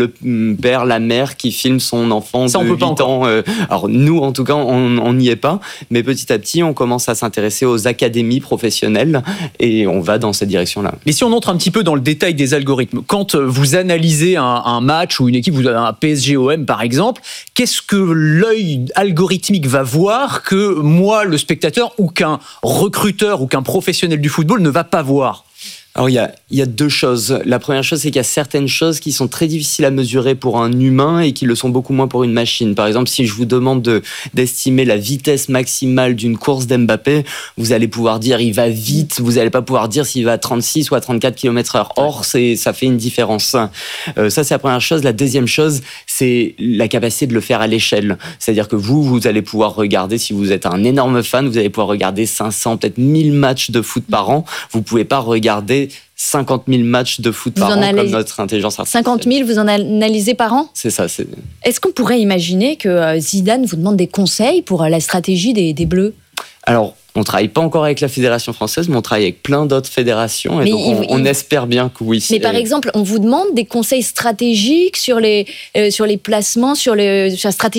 [SPEAKER 1] père, la mère qui filme son enfant de 8 ans. Alors nous, en tout cas, on n'y est pas. Mais petit à petit, on commence à s'intéresser aux académies professionnelles et on va dans cette direction-là.
[SPEAKER 24] Mais si on entre un petit peu dans le détail des algorithmes, quand vous analysez un match ou une équipe, vous avez un PSG-OM par exemple, qu'est-ce que l'œil algorithmique va voir que moi, le spectateur, ou qu'un recruteur ou qu'un professionnel du football ne va pas voir ?
[SPEAKER 1] Alors il y a 2 choses. La première chose, c'est qu'il y a certaines choses qui sont très difficiles à mesurer pour un humain et qui le sont beaucoup moins pour une machine. Par exemple, si je vous demande d'estimer la vitesse maximale d'une course d'Mbappé, vous allez pouvoir dire il va vite, vous n'allez pas pouvoir dire s'il va à 36 ou à 34 km/h. Or, ça fait une différence. Ça, c'est la première chose. La deuxième chose, c'est la capacité de le faire à l'échelle. C'est-à-dire que vous allez pouvoir regarder, si vous êtes un énorme fan, vous allez pouvoir regarder 500, peut-être 1000 matchs de foot par an. Vous ne pouvez pas regarder 50 000 matchs de foot par an comme notre intelligence artificielle.
[SPEAKER 2] 50 000, vous en analysez par an ?
[SPEAKER 1] C'est ça.
[SPEAKER 2] Est-ce qu'on pourrait imaginer que Zidane vous demande des conseils pour la stratégie des Bleus ?
[SPEAKER 1] Alors, on ne travaille pas encore avec la Fédération française, mais on travaille avec plein d'autres fédérations. Et donc on espère bien que oui.
[SPEAKER 2] Mais par exemple, on vous demande des conseils stratégiques sur les placements, sur la stratégie de jeu ?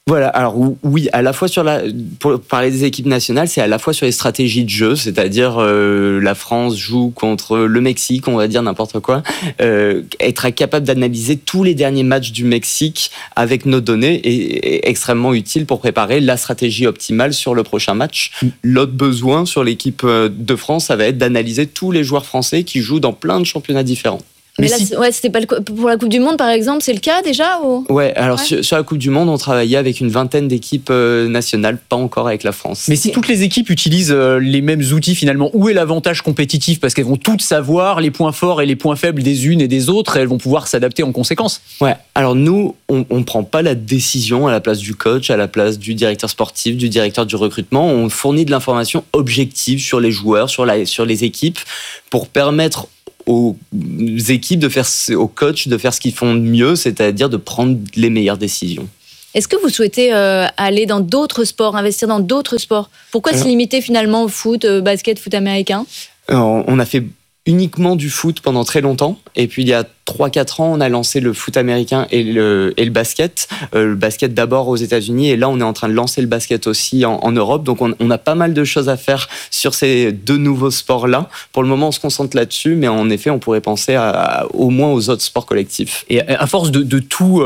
[SPEAKER 1] Voilà, alors oui, à la fois pour parler des équipes nationales, c'est à la fois sur les stratégies de jeu, c'est-à-dire la France joue contre le Mexique, on va dire n'importe quoi, être capable d'analyser tous les derniers matchs du Mexique avec nos données est extrêmement utile pour préparer la stratégie optimale sur le prochain match. L'autre besoin sur l'équipe de France, ça va être d'analyser tous les joueurs français qui jouent dans plein de championnats différents.
[SPEAKER 2] Mais là, c'était pas pour la Coupe du Monde, par exemple, c'est le cas déjà ou...
[SPEAKER 1] Ouais, alors sur la Coupe du Monde, on travaillait avec une vingtaine d'équipes nationales, pas encore avec la France.
[SPEAKER 24] Mais si toutes les équipes utilisent les mêmes outils, finalement, où est l'avantage compétitif ? Parce qu'elles vont toutes savoir les points forts et les points faibles des unes et des autres, et elles vont pouvoir s'adapter en conséquence.
[SPEAKER 1] Ouais, alors nous, on prend pas la décision à la place du coach, à la place du directeur sportif, du directeur du recrutement. On fournit de l'information objective sur les joueurs, sur les équipes, pour permettre aux équipes aux coachs de faire ce qu'ils font de mieux, c'est-à-dire de prendre les meilleures décisions.
[SPEAKER 2] Est-ce que vous souhaitez aller dans d'autres sports, investir dans d'autres sports ? Pourquoi se limiter finalement au foot, basket, foot américain ?
[SPEAKER 1] On a fait uniquement du foot pendant très longtemps, et puis il y a 3-4 ans, on a lancé le foot américain et le basket. Le basket d'abord aux États-Unis, et là on est en train de lancer le basket aussi en Europe. Donc on a pas mal de choses à faire sur ces deux nouveaux sports-là. Pour le moment, on se concentre là-dessus, mais en effet, on pourrait penser au moins aux autres sports collectifs.
[SPEAKER 24] Et à force de tout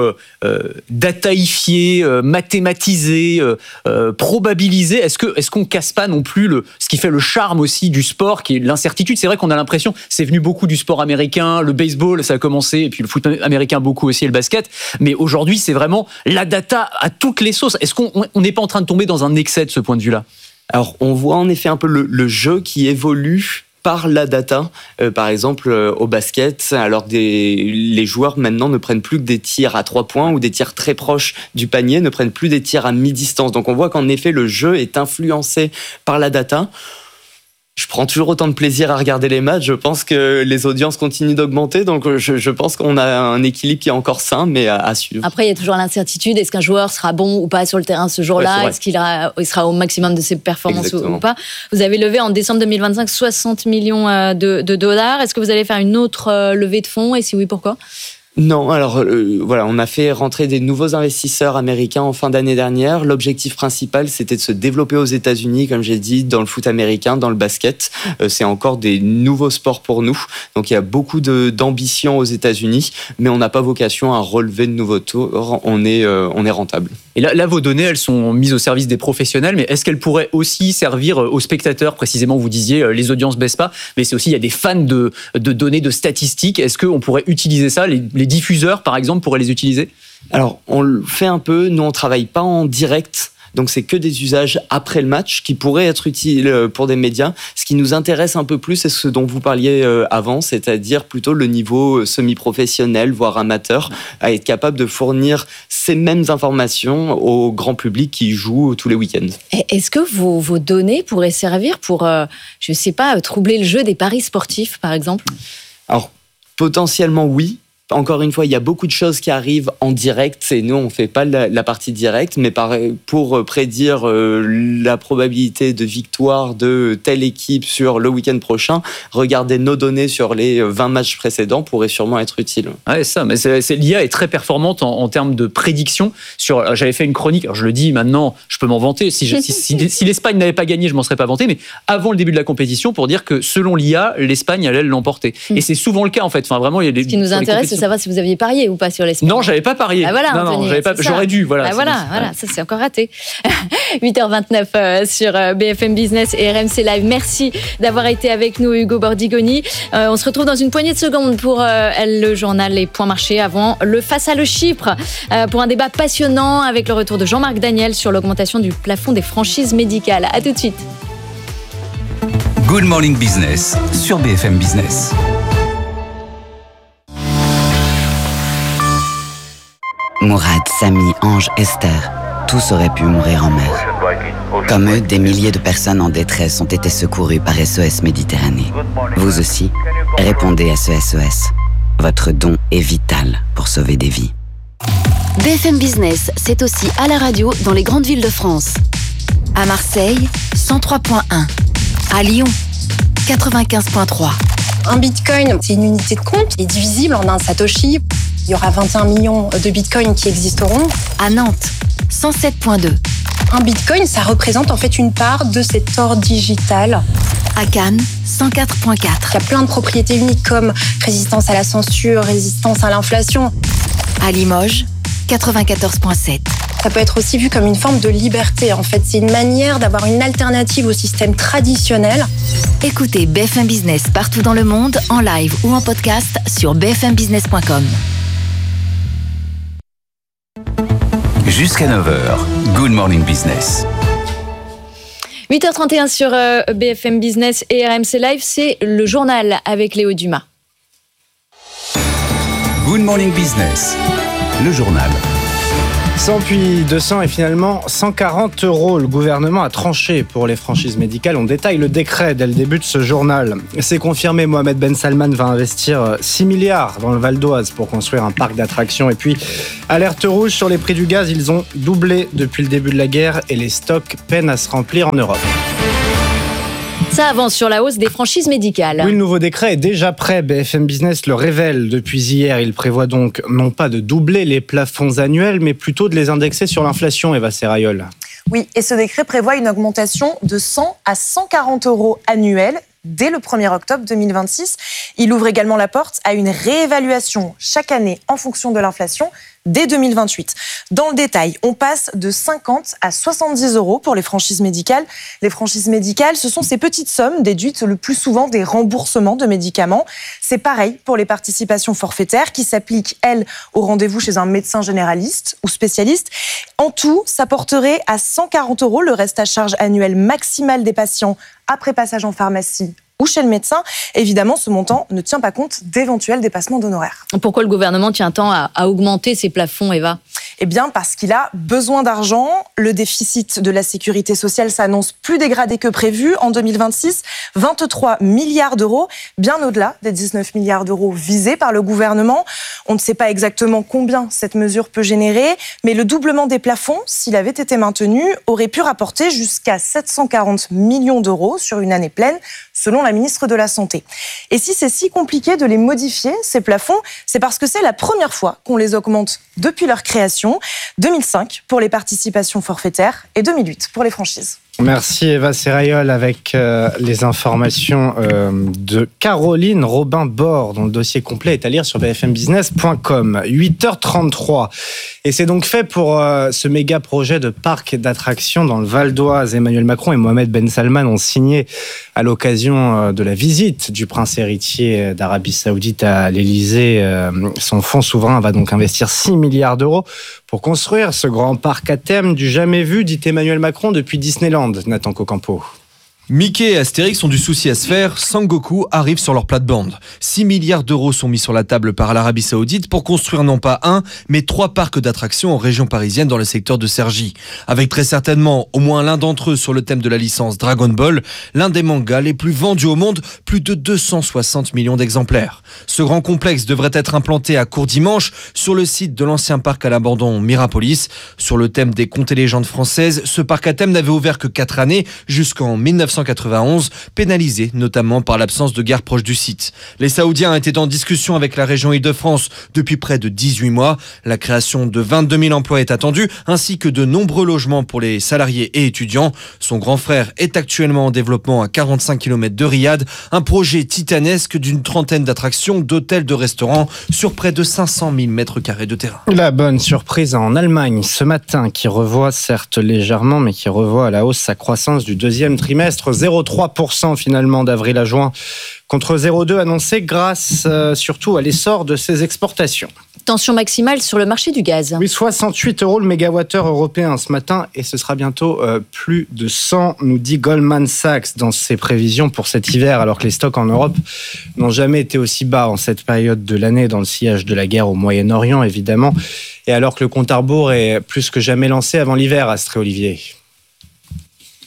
[SPEAKER 24] dataifier, mathématiser, probabiliser, est-ce qu'on casse pas non plus ce qui fait le charme aussi du sport, qui est l'incertitude ? C'est vrai qu'on a l'impression, c'est venu beaucoup du sport américain, le baseball, ça a commencé, et puis le foot américain beaucoup aussi, et le basket. Mais aujourd'hui, c'est vraiment la data à toutes les sauces. Est-ce qu'on n'est pas en train de tomber dans un excès de ce point de vue-là ?
[SPEAKER 1] Alors, on voit en effet un peu le jeu qui évolue par la data. Par exemple, au basket, alors les joueurs maintenant ne prennent plus que des tirs à 3 points ou des tirs très proches du panier, ne prennent plus des tirs à mi-distance. Donc on voit qu'en effet, le jeu est influencé par la data. Je prends toujours autant de plaisir à regarder les matchs. Je pense que les audiences continuent d'augmenter. Donc, je pense qu'on a un équilibre qui est encore sain, mais à suivre.
[SPEAKER 2] Après, il y a toujours l'incertitude. Est-ce qu'un joueur sera bon ou pas sur le terrain ce jour-là ? Est-ce qu'il sera au maximum de ses performances ou pas ? Vous avez levé en décembre 2025 60 millions de dollars. Est-ce que vous allez faire une autre levée de fonds ? Et si oui, pourquoi ?
[SPEAKER 1] Non, alors voilà, on a fait rentrer des nouveaux investisseurs américains en fin d'année dernière. L'objectif principal, c'était de se développer aux États-Unis, comme j'ai dit, dans le foot américain, dans le basket. C'est encore des nouveaux sports pour nous. Donc il y a beaucoup d'ambition aux États-Unis, mais on n'a pas vocation à relever de nouveaux tours. On est rentable.
[SPEAKER 24] Et là, vos données, elles sont mises au service des professionnels, mais est-ce qu'elles pourraient aussi servir aux spectateurs ? Précisément, vous disiez, les audiences baissent pas, mais c'est aussi, il y a des fans de données, de statistiques. Est-ce qu'on pourrait utiliser ça ? Les diffuseurs, par exemple, pourraient les utiliser ?
[SPEAKER 1] Alors, on le fait un peu. Nous, on travaille pas en direct. Donc, c'est que des usages après le match qui pourraient être utiles pour des médias. Ce qui nous intéresse un peu plus, c'est ce dont vous parliez avant, c'est-à-dire plutôt le niveau semi-professionnel, voire amateur, à être capable de fournir ces mêmes informations au grand public qui joue tous les week-ends.
[SPEAKER 2] Est-ce que vos données pourraient servir pour, je sais pas, troubler le jeu des paris sportifs, par exemple ?
[SPEAKER 1] Alors, potentiellement, oui. Encore une fois, il y a beaucoup de choses qui arrivent en direct, et nous, on ne fait pas la partie directe, mais pour prédire la probabilité de victoire de telle équipe sur le week-end prochain, regarder nos données sur les 20 matchs précédents pourrait sûrement être utile.
[SPEAKER 24] Ouais, ça, mais l'IA est très performante en termes de prédiction. J'avais fait une chronique, alors je le dis maintenant, je peux m'en vanter, si l'Espagne n'avait pas gagné, je m'en serais pas vanté, mais avant le début de la compétition, pour dire que selon l'IA, l'Espagne allait l'emporter. Et c'est souvent le cas, en fait. Enfin, vraiment, il y a
[SPEAKER 2] ce qui nous intéresse, c'est savoir si vous aviez parié ou pas sur l'Espagne.
[SPEAKER 24] Non, j'avais pas parié.
[SPEAKER 2] Ah voilà,
[SPEAKER 24] non, j'avais pas. J'aurais dû. Voilà.
[SPEAKER 2] Voilà, ça c'est encore raté. 8h29 sur BFM Business et RMC Live. Merci d'avoir été avec nous, Hugo Bordigoni. On se retrouve dans une poignée de secondes pour le journal Les Points Marchés avant le Face à le Chypre pour un débat passionnant avec le retour de Jean-Marc Daniel sur l'augmentation du plafond des franchises médicales. À tout de suite.
[SPEAKER 3] Good Morning Business sur BFM Business.
[SPEAKER 4] Mourad, Samy, Ange, Esther, tous auraient pu mourir en mer. Comme eux, des milliers de personnes en détresse ont été secourues par SOS Méditerranée. Vous aussi, répondez à ce SOS. Votre don est vital pour sauver des vies.
[SPEAKER 22] BFM Business, c'est aussi à la radio dans les grandes villes de France.
[SPEAKER 6] À Marseille, 103.1. À Lyon, 95.3.
[SPEAKER 5] Un bitcoin, c'est une unité de compte qui est divisible en un satoshi. Il y aura 21 millions de bitcoins qui existeront.
[SPEAKER 6] À Nantes, 107.2.
[SPEAKER 5] Un bitcoin, ça représente en fait une part de cet or digital.
[SPEAKER 6] À Cannes, 104.4.
[SPEAKER 5] Il y a plein de propriétés uniques comme résistance à la censure, résistance à l'inflation.
[SPEAKER 6] À Limoges, 94.7.
[SPEAKER 5] Ça peut être aussi vu comme une forme de liberté. En fait, c'est une manière d'avoir une alternative au système traditionnel.
[SPEAKER 6] Écoutez BFM Business partout dans le monde, en live ou en podcast sur bfmbusiness.com.
[SPEAKER 3] Jusqu'à 9h, Good Morning Business.
[SPEAKER 2] 8h31 sur BFM Business et RMC Live, c'est le journal avec Léo Dumas.
[SPEAKER 3] Good Morning Business, le journal.
[SPEAKER 9] 100 puis 200 et finalement 140 €. Le gouvernement a tranché pour les franchises médicales. On détaille le décret dès le début de ce journal. C'est confirmé, Mohamed Ben Salman va investir 6 milliards dans le Val d'Oise pour construire un parc d'attractions. Et puis, alerte rouge sur les prix du gaz. Ils ont doublé depuis le début de la guerre et les stocks peinent à se remplir en Europe.
[SPEAKER 2] Ça avance sur la hausse des franchises médicales.
[SPEAKER 9] Oui, le nouveau décret est déjà prêt. BFM Business le révèle depuis hier. Il prévoit donc non pas de doubler les plafonds annuels, mais plutôt de les indexer sur l'inflation, Eva Serrayol.
[SPEAKER 7] Oui, et ce décret prévoit une augmentation de 100 à 140 € annuels dès le 1er octobre 2026. Il ouvre également la porte à une réévaluation chaque année en fonction de l'inflation dès 2028. Dans le détail, on passe de 50 à 70 € pour les franchises médicales. Les franchises médicales, ce sont ces petites sommes déduites le plus souvent des remboursements de médicaments. C'est pareil pour les participations forfaitaires qui s'appliquent, elles, au rendez-vous chez un médecin généraliste ou spécialiste. En tout, ça porterait à 140 € le reste à charge annuel maximal des patients après passage en pharmacie ou chez le médecin. Évidemment, ce montant ne tient pas compte d'éventuels dépassements d'honoraires.
[SPEAKER 2] Pourquoi le gouvernement tient tant à augmenter ces plafonds, Eva ?
[SPEAKER 7] Eh bien, parce qu'il a besoin d'argent. Le déficit de la sécurité sociale s'annonce plus dégradé que prévu. En 2026, 23 milliards d'euros, bien au-delà des 19 milliards d'euros visés par le gouvernement. On ne sait pas exactement combien cette mesure peut générer, mais le doublement des plafonds, s'il avait été maintenu, aurait pu rapporter jusqu'à 740 millions d'euros sur une année pleine, selon la ministre de la Santé. Et si c'est si compliqué de les modifier, ces plafonds, c'est parce que c'est la première fois qu'on les augmente depuis leur création, 2005 pour les participations forfaitaires et 2008 pour les franchises.
[SPEAKER 9] Merci Eva Serrayol avec les informations de Caroline Robin-Bord, dont le dossier complet est à lire sur bfmbusiness.com. 8h33. Et c'est donc fait pour ce méga projet de parc d'attractions dans le Val d'Oise. Emmanuel Macron et Mohamed Ben Salman ont signé à l'occasion de la visite du prince héritier d'Arabie Saoudite à l'Élysée. Son fonds souverain va donc investir 6 milliards d'euros pour construire ce grand parc à thème du jamais vu, dit Emmanuel Macron, depuis Disneyland. Nathan Cocampo.
[SPEAKER 8] Mickey et Astérix ont du souci à se faire, Sangoku arrive sur leur plate-bande. 6 milliards d'euros sont mis sur la table par l'Arabie Saoudite pour construire non pas un, mais 3 parcs d'attractions en région parisienne dans le secteur de Cergy. Avec très certainement au moins l'un d'entre eux sur le thème de la licence Dragon Ball, l'un des mangas les plus vendus au monde, plus de 260 millions d'exemplaires. Ce grand complexe devrait être implanté à Courdimanche, sur le site de l'ancien parc à l'abandon Mirapolis. Sur le thème des contes et légendes françaises, ce parc à thème n'avait ouvert que 4 années, jusqu'en 1991, pénalisé notamment par l'absence de gare proche du site. Les Saoudiens étaient en discussion avec la région Île-de-France depuis près de 18 mois. La création de 22 000 emplois est attendue, ainsi que de nombreux logements pour les salariés et étudiants. Son grand frère est actuellement en développement à 45 km de Riyad, un projet titanesque d'une trentaine d'attractions, d'hôtels, de restaurants sur près de 500 000 mètres carrés de terrain.
[SPEAKER 9] La bonne surprise en Allemagne ce matin, qui revoit certes légèrement, mais qui revoit à la hausse sa croissance du deuxième trimestre, 0,3% finalement d'avril à juin, contre 0,2% annoncé grâce surtout à l'essor de ses exportations.
[SPEAKER 2] Tension maximale sur le marché du gaz.
[SPEAKER 9] Oui, 68 € le mégawattheure européen ce matin, et ce sera bientôt plus de 100, nous dit Goldman Sachs dans ses prévisions pour cet hiver, alors que les stocks en Europe n'ont jamais été aussi bas en cette période de l'année, dans le sillage de la guerre au Moyen-Orient évidemment, et alors que le compte à rebours est plus que jamais lancé avant l'hiver, Astrée Olivier.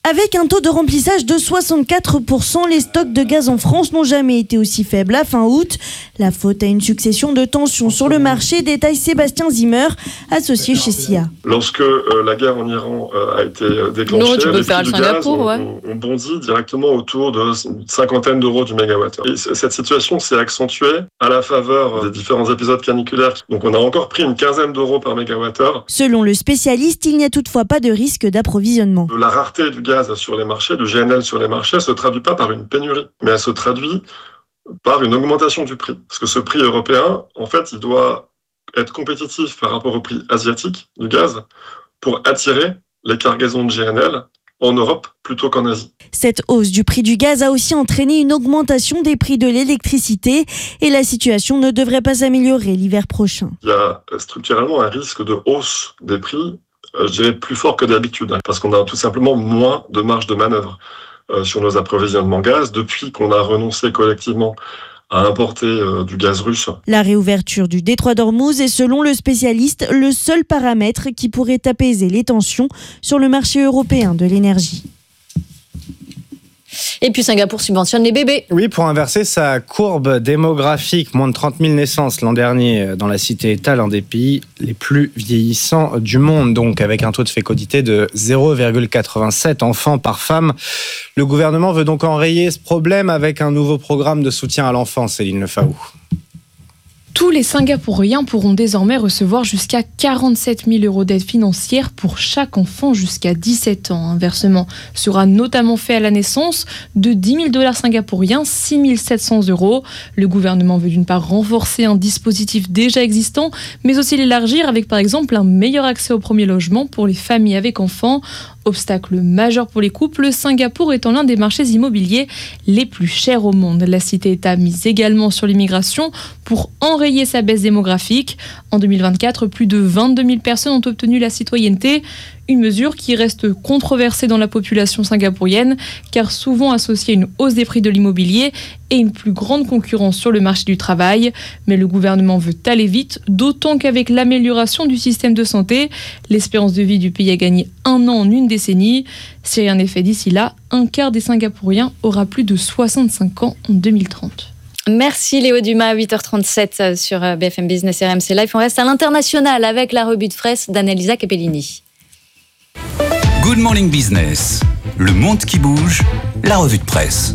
[SPEAKER 11] Avec un taux de remplissage de 64%, les stocks de gaz en France n'ont jamais été aussi faibles à fin août. La faute à une succession de tensions sur le marché, détaille Sébastien Zimmer, associé chez SIA.
[SPEAKER 12] Lorsque la guerre en Iran a été déclenchée, les prix du gaz ont bondi directement autour de une cinquantaine d'euros du mégawattheure. Et cette situation s'est accentuée à la faveur des différents épisodes caniculaires. Donc on a encore pris une quinzaine d'euros par mégawattheure.
[SPEAKER 11] Selon le spécialiste, il n'y a toutefois pas de risque d'approvisionnement.
[SPEAKER 12] La rareté du gaz sur les marchés, du GNL sur les marchés, ne se traduit pas par une pénurie, mais elle se traduit par une augmentation du prix. Parce que ce prix européen, en fait, il doit être compétitif par rapport au prix asiatique du gaz pour attirer les cargaisons de GNL en Europe plutôt qu'en Asie.
[SPEAKER 11] Cette hausse du prix du gaz a aussi entraîné une augmentation des prix de l'électricité et la situation ne devrait pas s'améliorer l'hiver prochain.
[SPEAKER 12] Il y a structurellement un risque de hausse des prix, je dirais plus fort que d'habitude, parce qu'on a tout simplement moins de marge de manœuvre sur nos approvisionnements gaz depuis qu'on a renoncé collectivement à importer du gaz russe.
[SPEAKER 11] La réouverture du détroit d'Ormuz est, selon le spécialiste, le seul paramètre qui pourrait apaiser les tensions sur le marché européen de l'énergie.
[SPEAKER 2] Et puis Singapour subventionne les bébés.
[SPEAKER 9] Oui, pour inverser sa courbe démographique, moins de 30 000 naissances l'an dernier dans la cité-État, l'un des pays les plus vieillissants du monde, donc avec un taux de fécondité de 0,87 enfants par femme. Le gouvernement veut donc enrayer ce problème avec un nouveau programme de soutien à l'enfance, Céline Lefaou.
[SPEAKER 13] Tous les Singapouriens pourront désormais recevoir jusqu'à 47 000 € d'aide financière pour chaque enfant jusqu'à 17 ans. Un versement sera notamment fait à la naissance de 10 000 $ singapouriens, 6 700 €. Le gouvernement veut d'une part renforcer un dispositif déjà existant, mais aussi l'élargir avec par exemple un meilleur accès au premier logement pour les familles avec enfants. Obstacle majeur pour les couples, Singapour étant l'un des marchés immobiliers les plus chers au monde. La cité-État mise également sur l'immigration pour enrayer sa baisse démographique. En 2024, plus de 22 000 personnes ont obtenu la citoyenneté. Une mesure qui reste controversée dans la population singapourienne, car souvent associée à une hausse des prix de l'immobilier et une plus grande concurrence sur le marché du travail. Mais le gouvernement veut aller vite, d'autant qu'avec l'amélioration du système de santé, l'espérance de vie du pays a gagné 1 an en une décennie. Si rien n'est fait d'ici là, un quart des Singapouriens aura plus de 65 ans en 2030.
[SPEAKER 2] Merci Léo Dumas, 8h37 sur BFM Business et RMC Live. On reste à l'international avec la revue de presse d'Annalisa Capellini.
[SPEAKER 3] Good Morning Business, le monde qui bouge, la revue de presse.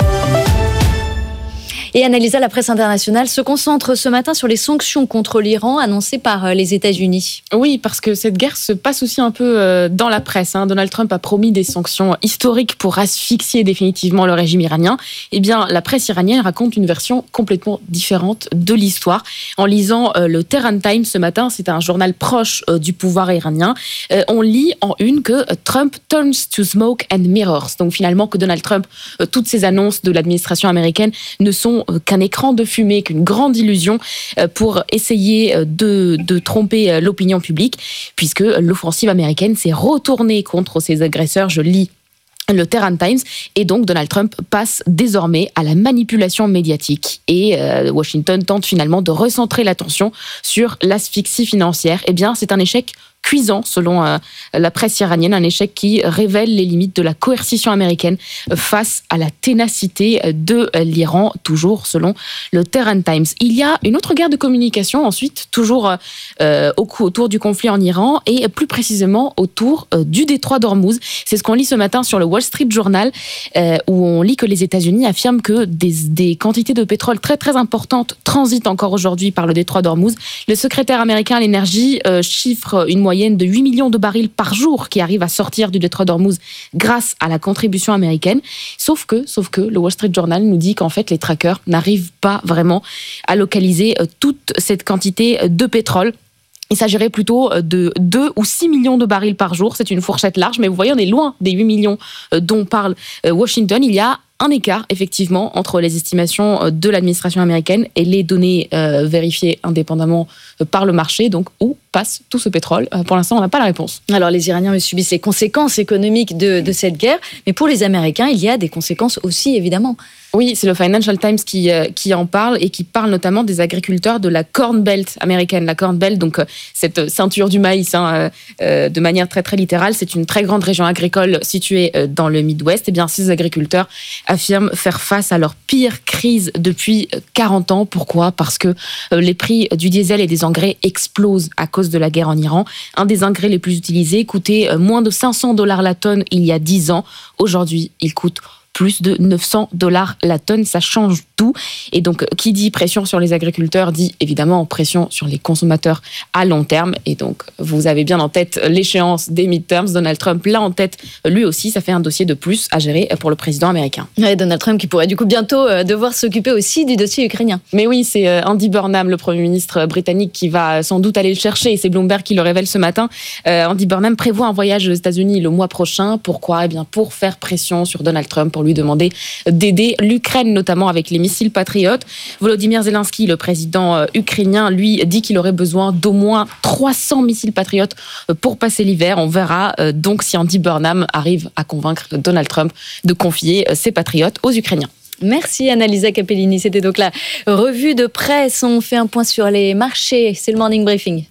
[SPEAKER 2] Et Annalisa, la presse internationale se concentre ce matin sur les sanctions contre l'Iran annoncées par les États-Unis.
[SPEAKER 15] Oui, parce que cette guerre se passe aussi un peu dans la presse. Donald Trump a promis des sanctions historiques pour asphyxier définitivement le régime iranien. Eh bien, la presse iranienne raconte une version complètement différente de l'histoire. En lisant le Tehran Times ce matin, c'est un journal proche du pouvoir iranien, on lit en une que Trump turns to smoke and mirrors. Donc finalement que Donald Trump, toutes ces annonces de l'administration américaine ne sont qu'un écran de fumée, qu'une grande illusion pour essayer de tromper l'opinion publique, puisque l'offensive américaine s'est retournée contre ses agresseurs. Je lis le Tehran Times, et donc Donald Trump passe désormais à la manipulation médiatique et Washington tente finalement de recentrer l'attention sur l'asphyxie financière. Eh bien, c'est un échec cuisant selon la presse iranienne, un échec qui révèle les limites de la coercition américaine face à la ténacité de l'Iran, toujours selon le Tehran Times. Il y a une autre guerre de communication ensuite, toujours autour du conflit en Iran et plus précisément autour du détroit d'Ormuz. C'est ce qu'on lit ce matin sur le Wall Street Journal où on lit que les États-Unis affirment que des quantités de pétrole très très importantes transitent encore aujourd'hui par le détroit d'Ormuz. Le secrétaire américain à l'énergie chiffre une moyenne de 8 millions de barils par jour qui arrivent à sortir du détroit d'Ormuz grâce à la contribution américaine. Sauf que le Wall Street Journal nous dit qu'en fait les trackers n'arrivent pas vraiment à localiser toute cette quantité de pétrole. Il s'agirait plutôt de 2 ou 6 millions de barils par jour. C'est une fourchette large, mais vous voyez, on est loin des 8 millions dont parle Washington. Il y a un écart, effectivement, entre les estimations de l'administration américaine et les données vérifiées indépendamment par le marché. Donc, où passe tout ce pétrole ? Pour l'instant, on n'a pas la réponse.
[SPEAKER 2] Alors, les Iraniens subissent les conséquences économiques de cette guerre, mais pour les Américains, il y a des conséquences aussi, évidemment.
[SPEAKER 15] Oui, c'est le Financial Times qui en parle et qui parle notamment des agriculteurs de la Corn Belt américaine. La Corn Belt, donc cette ceinture du maïs, de manière très très littérale, c'est une très grande région agricole située dans le Midwest. Et bien, ces agriculteurs affirment faire face à leur pire crise depuis 40 ans. Pourquoi ? Parce que les prix du diesel et des engrais explosent à cause de la guerre en Iran. Un des engrais les plus utilisés coûtait moins de $500 la tonne il y a 10 ans. Aujourd'hui, il coûte plus de $900 la tonne, ça change tout. Et donc, qui dit pression sur les agriculteurs, dit évidemment pression sur les consommateurs à long terme. Et donc, vous avez bien en tête l'échéance des midterms. Donald Trump l'a en tête, lui aussi. Ça fait un dossier de plus à gérer pour le président américain.
[SPEAKER 2] Ouais, Donald Trump qui pourrait du coup bientôt devoir s'occuper aussi du dossier ukrainien.
[SPEAKER 15] Mais oui, c'est Andy Burnham, le Premier ministre britannique, qui va sans doute aller le chercher. Et c'est Bloomberg qui le révèle ce matin. Andy Burnham prévoit un voyage aux États-Unis le mois prochain. Pourquoi ? Eh bien, pour faire pression sur Donald Trump, pour lui demander d'aider l'Ukraine, notamment avec les missiles Patriot. Volodymyr Zelensky, le président ukrainien, lui dit qu'il aurait besoin d'au moins 300 missiles Patriot pour passer l'hiver. On verra donc si Andy Burnham arrive à convaincre Donald Trump de confier ses Patriots aux Ukrainiens.
[SPEAKER 2] Merci Annalisa Capellini. C'était donc la revue de presse. On fait un point sur les marchés. C'est le Morning Briefing.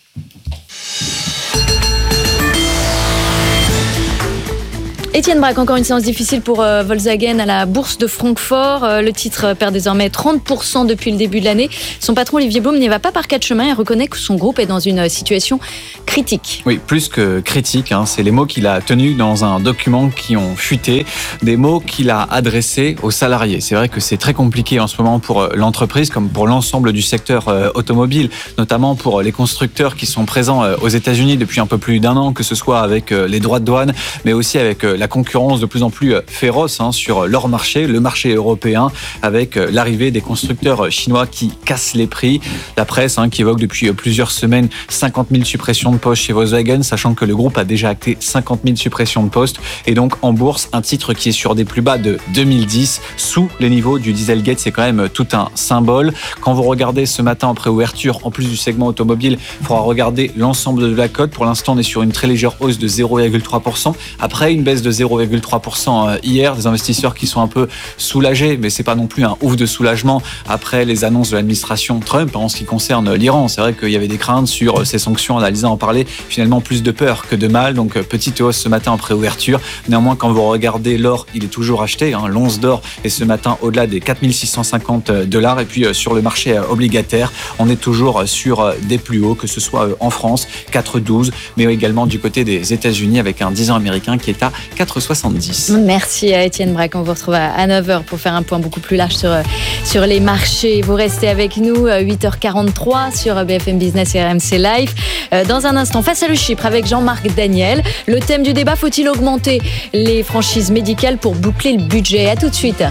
[SPEAKER 2] Étienne Braque, encore une séance difficile pour Volkswagen à la bourse de Francfort. Le titre perd désormais 30% depuis le début de l'année. Son patron Olivier Blum n'y va pas par quatre chemins et reconnaît que son groupe est dans une situation critique.
[SPEAKER 14] Oui, plus que critique, c'est les mots qu'il a tenus dans un document qui ont fuité, des mots qu'il a adressés aux salariés. C'est vrai que c'est très compliqué en ce moment pour l'entreprise comme pour l'ensemble du secteur automobile, notamment pour les constructeurs qui sont présents aux États-Unis depuis un peu plus d'un an, que ce soit avec les droits de douane, mais aussi avec la concurrence de plus en plus féroce sur leur marché, le marché européen, avec l'arrivée des constructeurs chinois qui cassent les prix. La presse qui évoque depuis plusieurs semaines 50 000 suppressions de postes chez Volkswagen, sachant que le groupe a déjà acté 50 000 suppressions de postes. Et donc en bourse, un titre qui est sur des plus bas de 2010, sous les niveaux du Dieselgate, c'est quand même tout un symbole. Quand vous regardez ce matin en préouverture, en plus du segment automobile, il faudra regarder l'ensemble de la cote. Pour l'instant, on est sur une très légère hausse de 0,3%. Après une baisse de 0,3% hier, des investisseurs qui sont un peu soulagés, mais c'est pas non plus un ouf de soulagement après les annonces de l'administration Trump en ce qui concerne l'Iran. C'est vrai qu'il y avait des craintes sur ces sanctions, Annalisa en parlait, finalement plus de peur que de mal, donc petite hausse ce matin en préouverture. Néanmoins, quand vous regardez l'or, il est toujours acheté, l'once d'or est ce matin au-delà des $4 650, et puis sur le marché obligataire, on est toujours sur des plus hauts, que ce soit en France, 4,12, mais également du côté des États-Unis avec un 10 ans américain qui est à 4,70.
[SPEAKER 2] Merci à Étienne Braque. On vous retrouve à 9h pour faire un point beaucoup plus large sur les marchés. Vous restez avec nous à 8h43 sur BFM Business et RMC Live. Dans un instant, face à le Chypre avec Jean-Marc Daniel. Le thème du débat, faut-il augmenter les franchises médicales pour boucler le budget ? À tout de suite.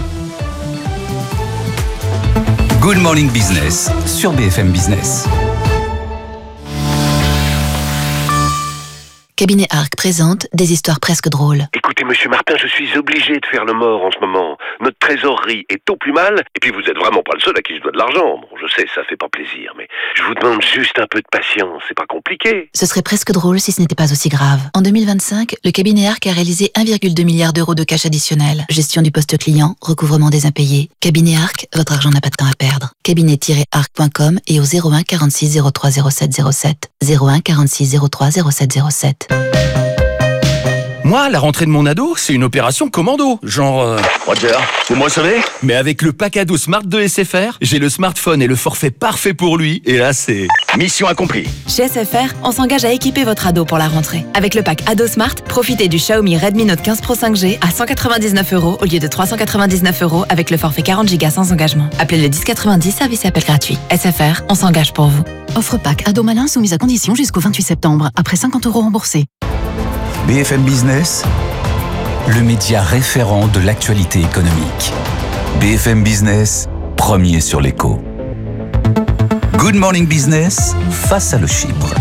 [SPEAKER 3] Good Morning Business sur BFM Business.
[SPEAKER 6] Cabinet Arc présente des histoires presque drôles.
[SPEAKER 20] Écoutez, monsieur Martin, je suis obligé de faire le mort en ce moment. Notre trésorerie est au plus mal, et puis vous êtes vraiment pas le seul à qui je dois de l'argent. Bon, je sais, ça fait pas plaisir, mais je vous demande juste un peu de patience, c'est pas compliqué.
[SPEAKER 6] Ce serait presque drôle si ce n'était pas aussi grave. En 2025, le cabinet Arc a réalisé 1,2 milliard d'euros de cash additionnel. Gestion du poste client, recouvrement des impayés. Cabinet Arc, votre argent n'a pas de temps à perdre. Cabinet-arc.com et au 01 46 03 07 07. 01 46 03 07 07.
[SPEAKER 19] Moi, la rentrée de mon ado, c'est une opération commando. Genre... Roger, c'est moi sauvé. Mais avec le pack ado Smart de SFR, j'ai le smartphone et le forfait parfait pour lui. Et là, c'est... mission accomplie.
[SPEAKER 21] Chez SFR, on s'engage à équiper votre ado pour la rentrée. Avec le pack Ado Smart, profitez du Xiaomi Redmi Note 15 Pro 5G à 199 € au lieu de 399 € avec le forfait 40 Go sans engagement. Appelez le 1090, service et appel gratuit. SFR, on s'engage pour vous.
[SPEAKER 6] Offre pack ado malin soumise à condition jusqu'au 28 septembre, après 50 € remboursés.
[SPEAKER 3] BFM Business, le média référent de l'actualité économique. BFM Business, premier sur l'écho. Good Morning Business, face à le Chypre.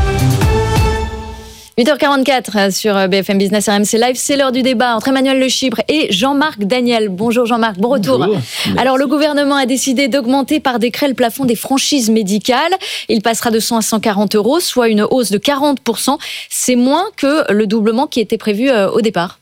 [SPEAKER 2] 8h44 sur BFM Business RMC Live, c'est l'heure du débat entre Emmanuel Le Chypre et Jean-Marc Daniel. Bonjour Jean-Marc, bon retour.
[SPEAKER 16] Bonjour.
[SPEAKER 2] Alors le gouvernement a décidé d'augmenter par décret le plafond des franchises médicales. Il passera de 100 à 140 €, soit une hausse de 40%. C'est moins que le doublement qui était prévu au départ.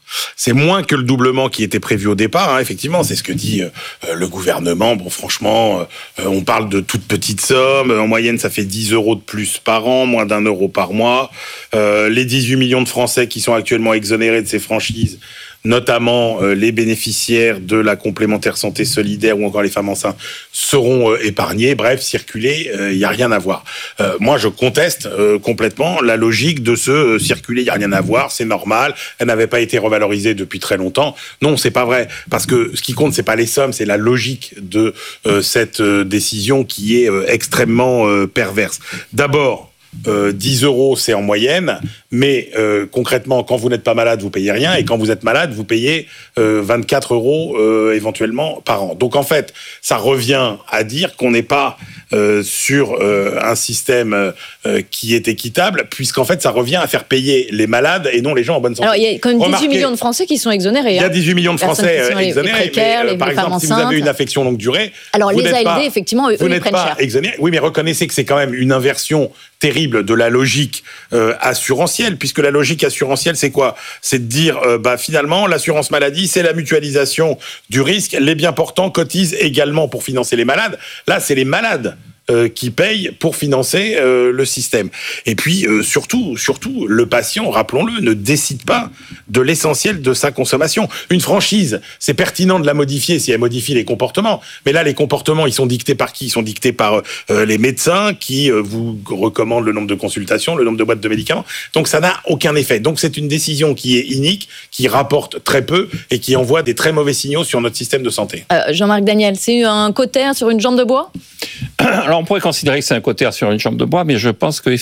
[SPEAKER 10] C'est moins que le doublement qui était prévu au départ, hein, effectivement, c'est ce que dit le gouvernement. Bon, franchement, on parle de toutes petites sommes. En moyenne, ça fait 10 € de plus par an, moins d'€1 par mois. Les 18 millions de Français qui sont actuellement exonérés de ces franchises, notamment les bénéficiaires de la complémentaire santé solidaire ou encore les femmes enceintes, seront épargnés. Bref, circuler, il n'y a rien à voir. Moi, je conteste complètement la logique de ce circuler, il n'y a rien à voir, c'est normal, elle n'avait pas été revalorisée depuis très longtemps. Non, c'est pas vrai, parce que ce qui compte, c'est pas les sommes, c'est la logique de cette décision qui est extrêmement perverse. D'abord, 10 €, c'est en moyenne, mais concrètement, quand vous n'êtes pas malade, vous payez rien, et quand vous êtes malade, vous payez 24 € éventuellement par an. Donc en fait, ça revient à dire qu'on n'est pas sur un système qui est équitable, puisqu'en fait, ça revient à faire payer les malades et non les gens en bonne santé.
[SPEAKER 2] Alors, il y a quand même 18 millions de Français qui sont exonérés.
[SPEAKER 10] Il y a 18 millions de Français exonérés,
[SPEAKER 2] les précaires,
[SPEAKER 10] mais,
[SPEAKER 2] les
[SPEAKER 10] par exemple,
[SPEAKER 2] femmes
[SPEAKER 10] si vous avez une affection longue durée,
[SPEAKER 2] alors
[SPEAKER 10] vous
[SPEAKER 2] les ALD,
[SPEAKER 10] pas,
[SPEAKER 2] effectivement, eux,
[SPEAKER 10] vous
[SPEAKER 2] ils
[SPEAKER 10] n'êtes
[SPEAKER 2] prennent
[SPEAKER 10] pas
[SPEAKER 2] cher.
[SPEAKER 10] exonérés. Oui, mais reconnaissez que c'est quand même une inversion terrible de la logique assurantielle, puisque la logique assurantielle, c'est quoi? C'est de dire, finalement, l'assurance maladie, c'est la mutualisation du risque. Les bien portants cotisent également pour financer les malades. Là, c'est les malades qui payent pour financer le système. Et puis, surtout, le patient, rappelons-le, ne décide pas de l'essentiel de sa consommation. Une franchise, c'est pertinent de la modifier si elle modifie les comportements. Mais là, les comportements, ils sont dictés par qui? Ils sont dictés par les médecins qui vous recommandent le nombre de consultations, le nombre de boîtes de médicaments. Donc, ça n'a aucun effet. Donc, c'est une décision qui est inique, qui rapporte très peu et qui envoie des très mauvais signaux sur notre système de santé.
[SPEAKER 2] Jean-Marc Daniel, c'est un cautère sur une jambe de bois?
[SPEAKER 16] Alors, on pourrait considérer que c'est un cautère sur une jambe de bois, mais je pense que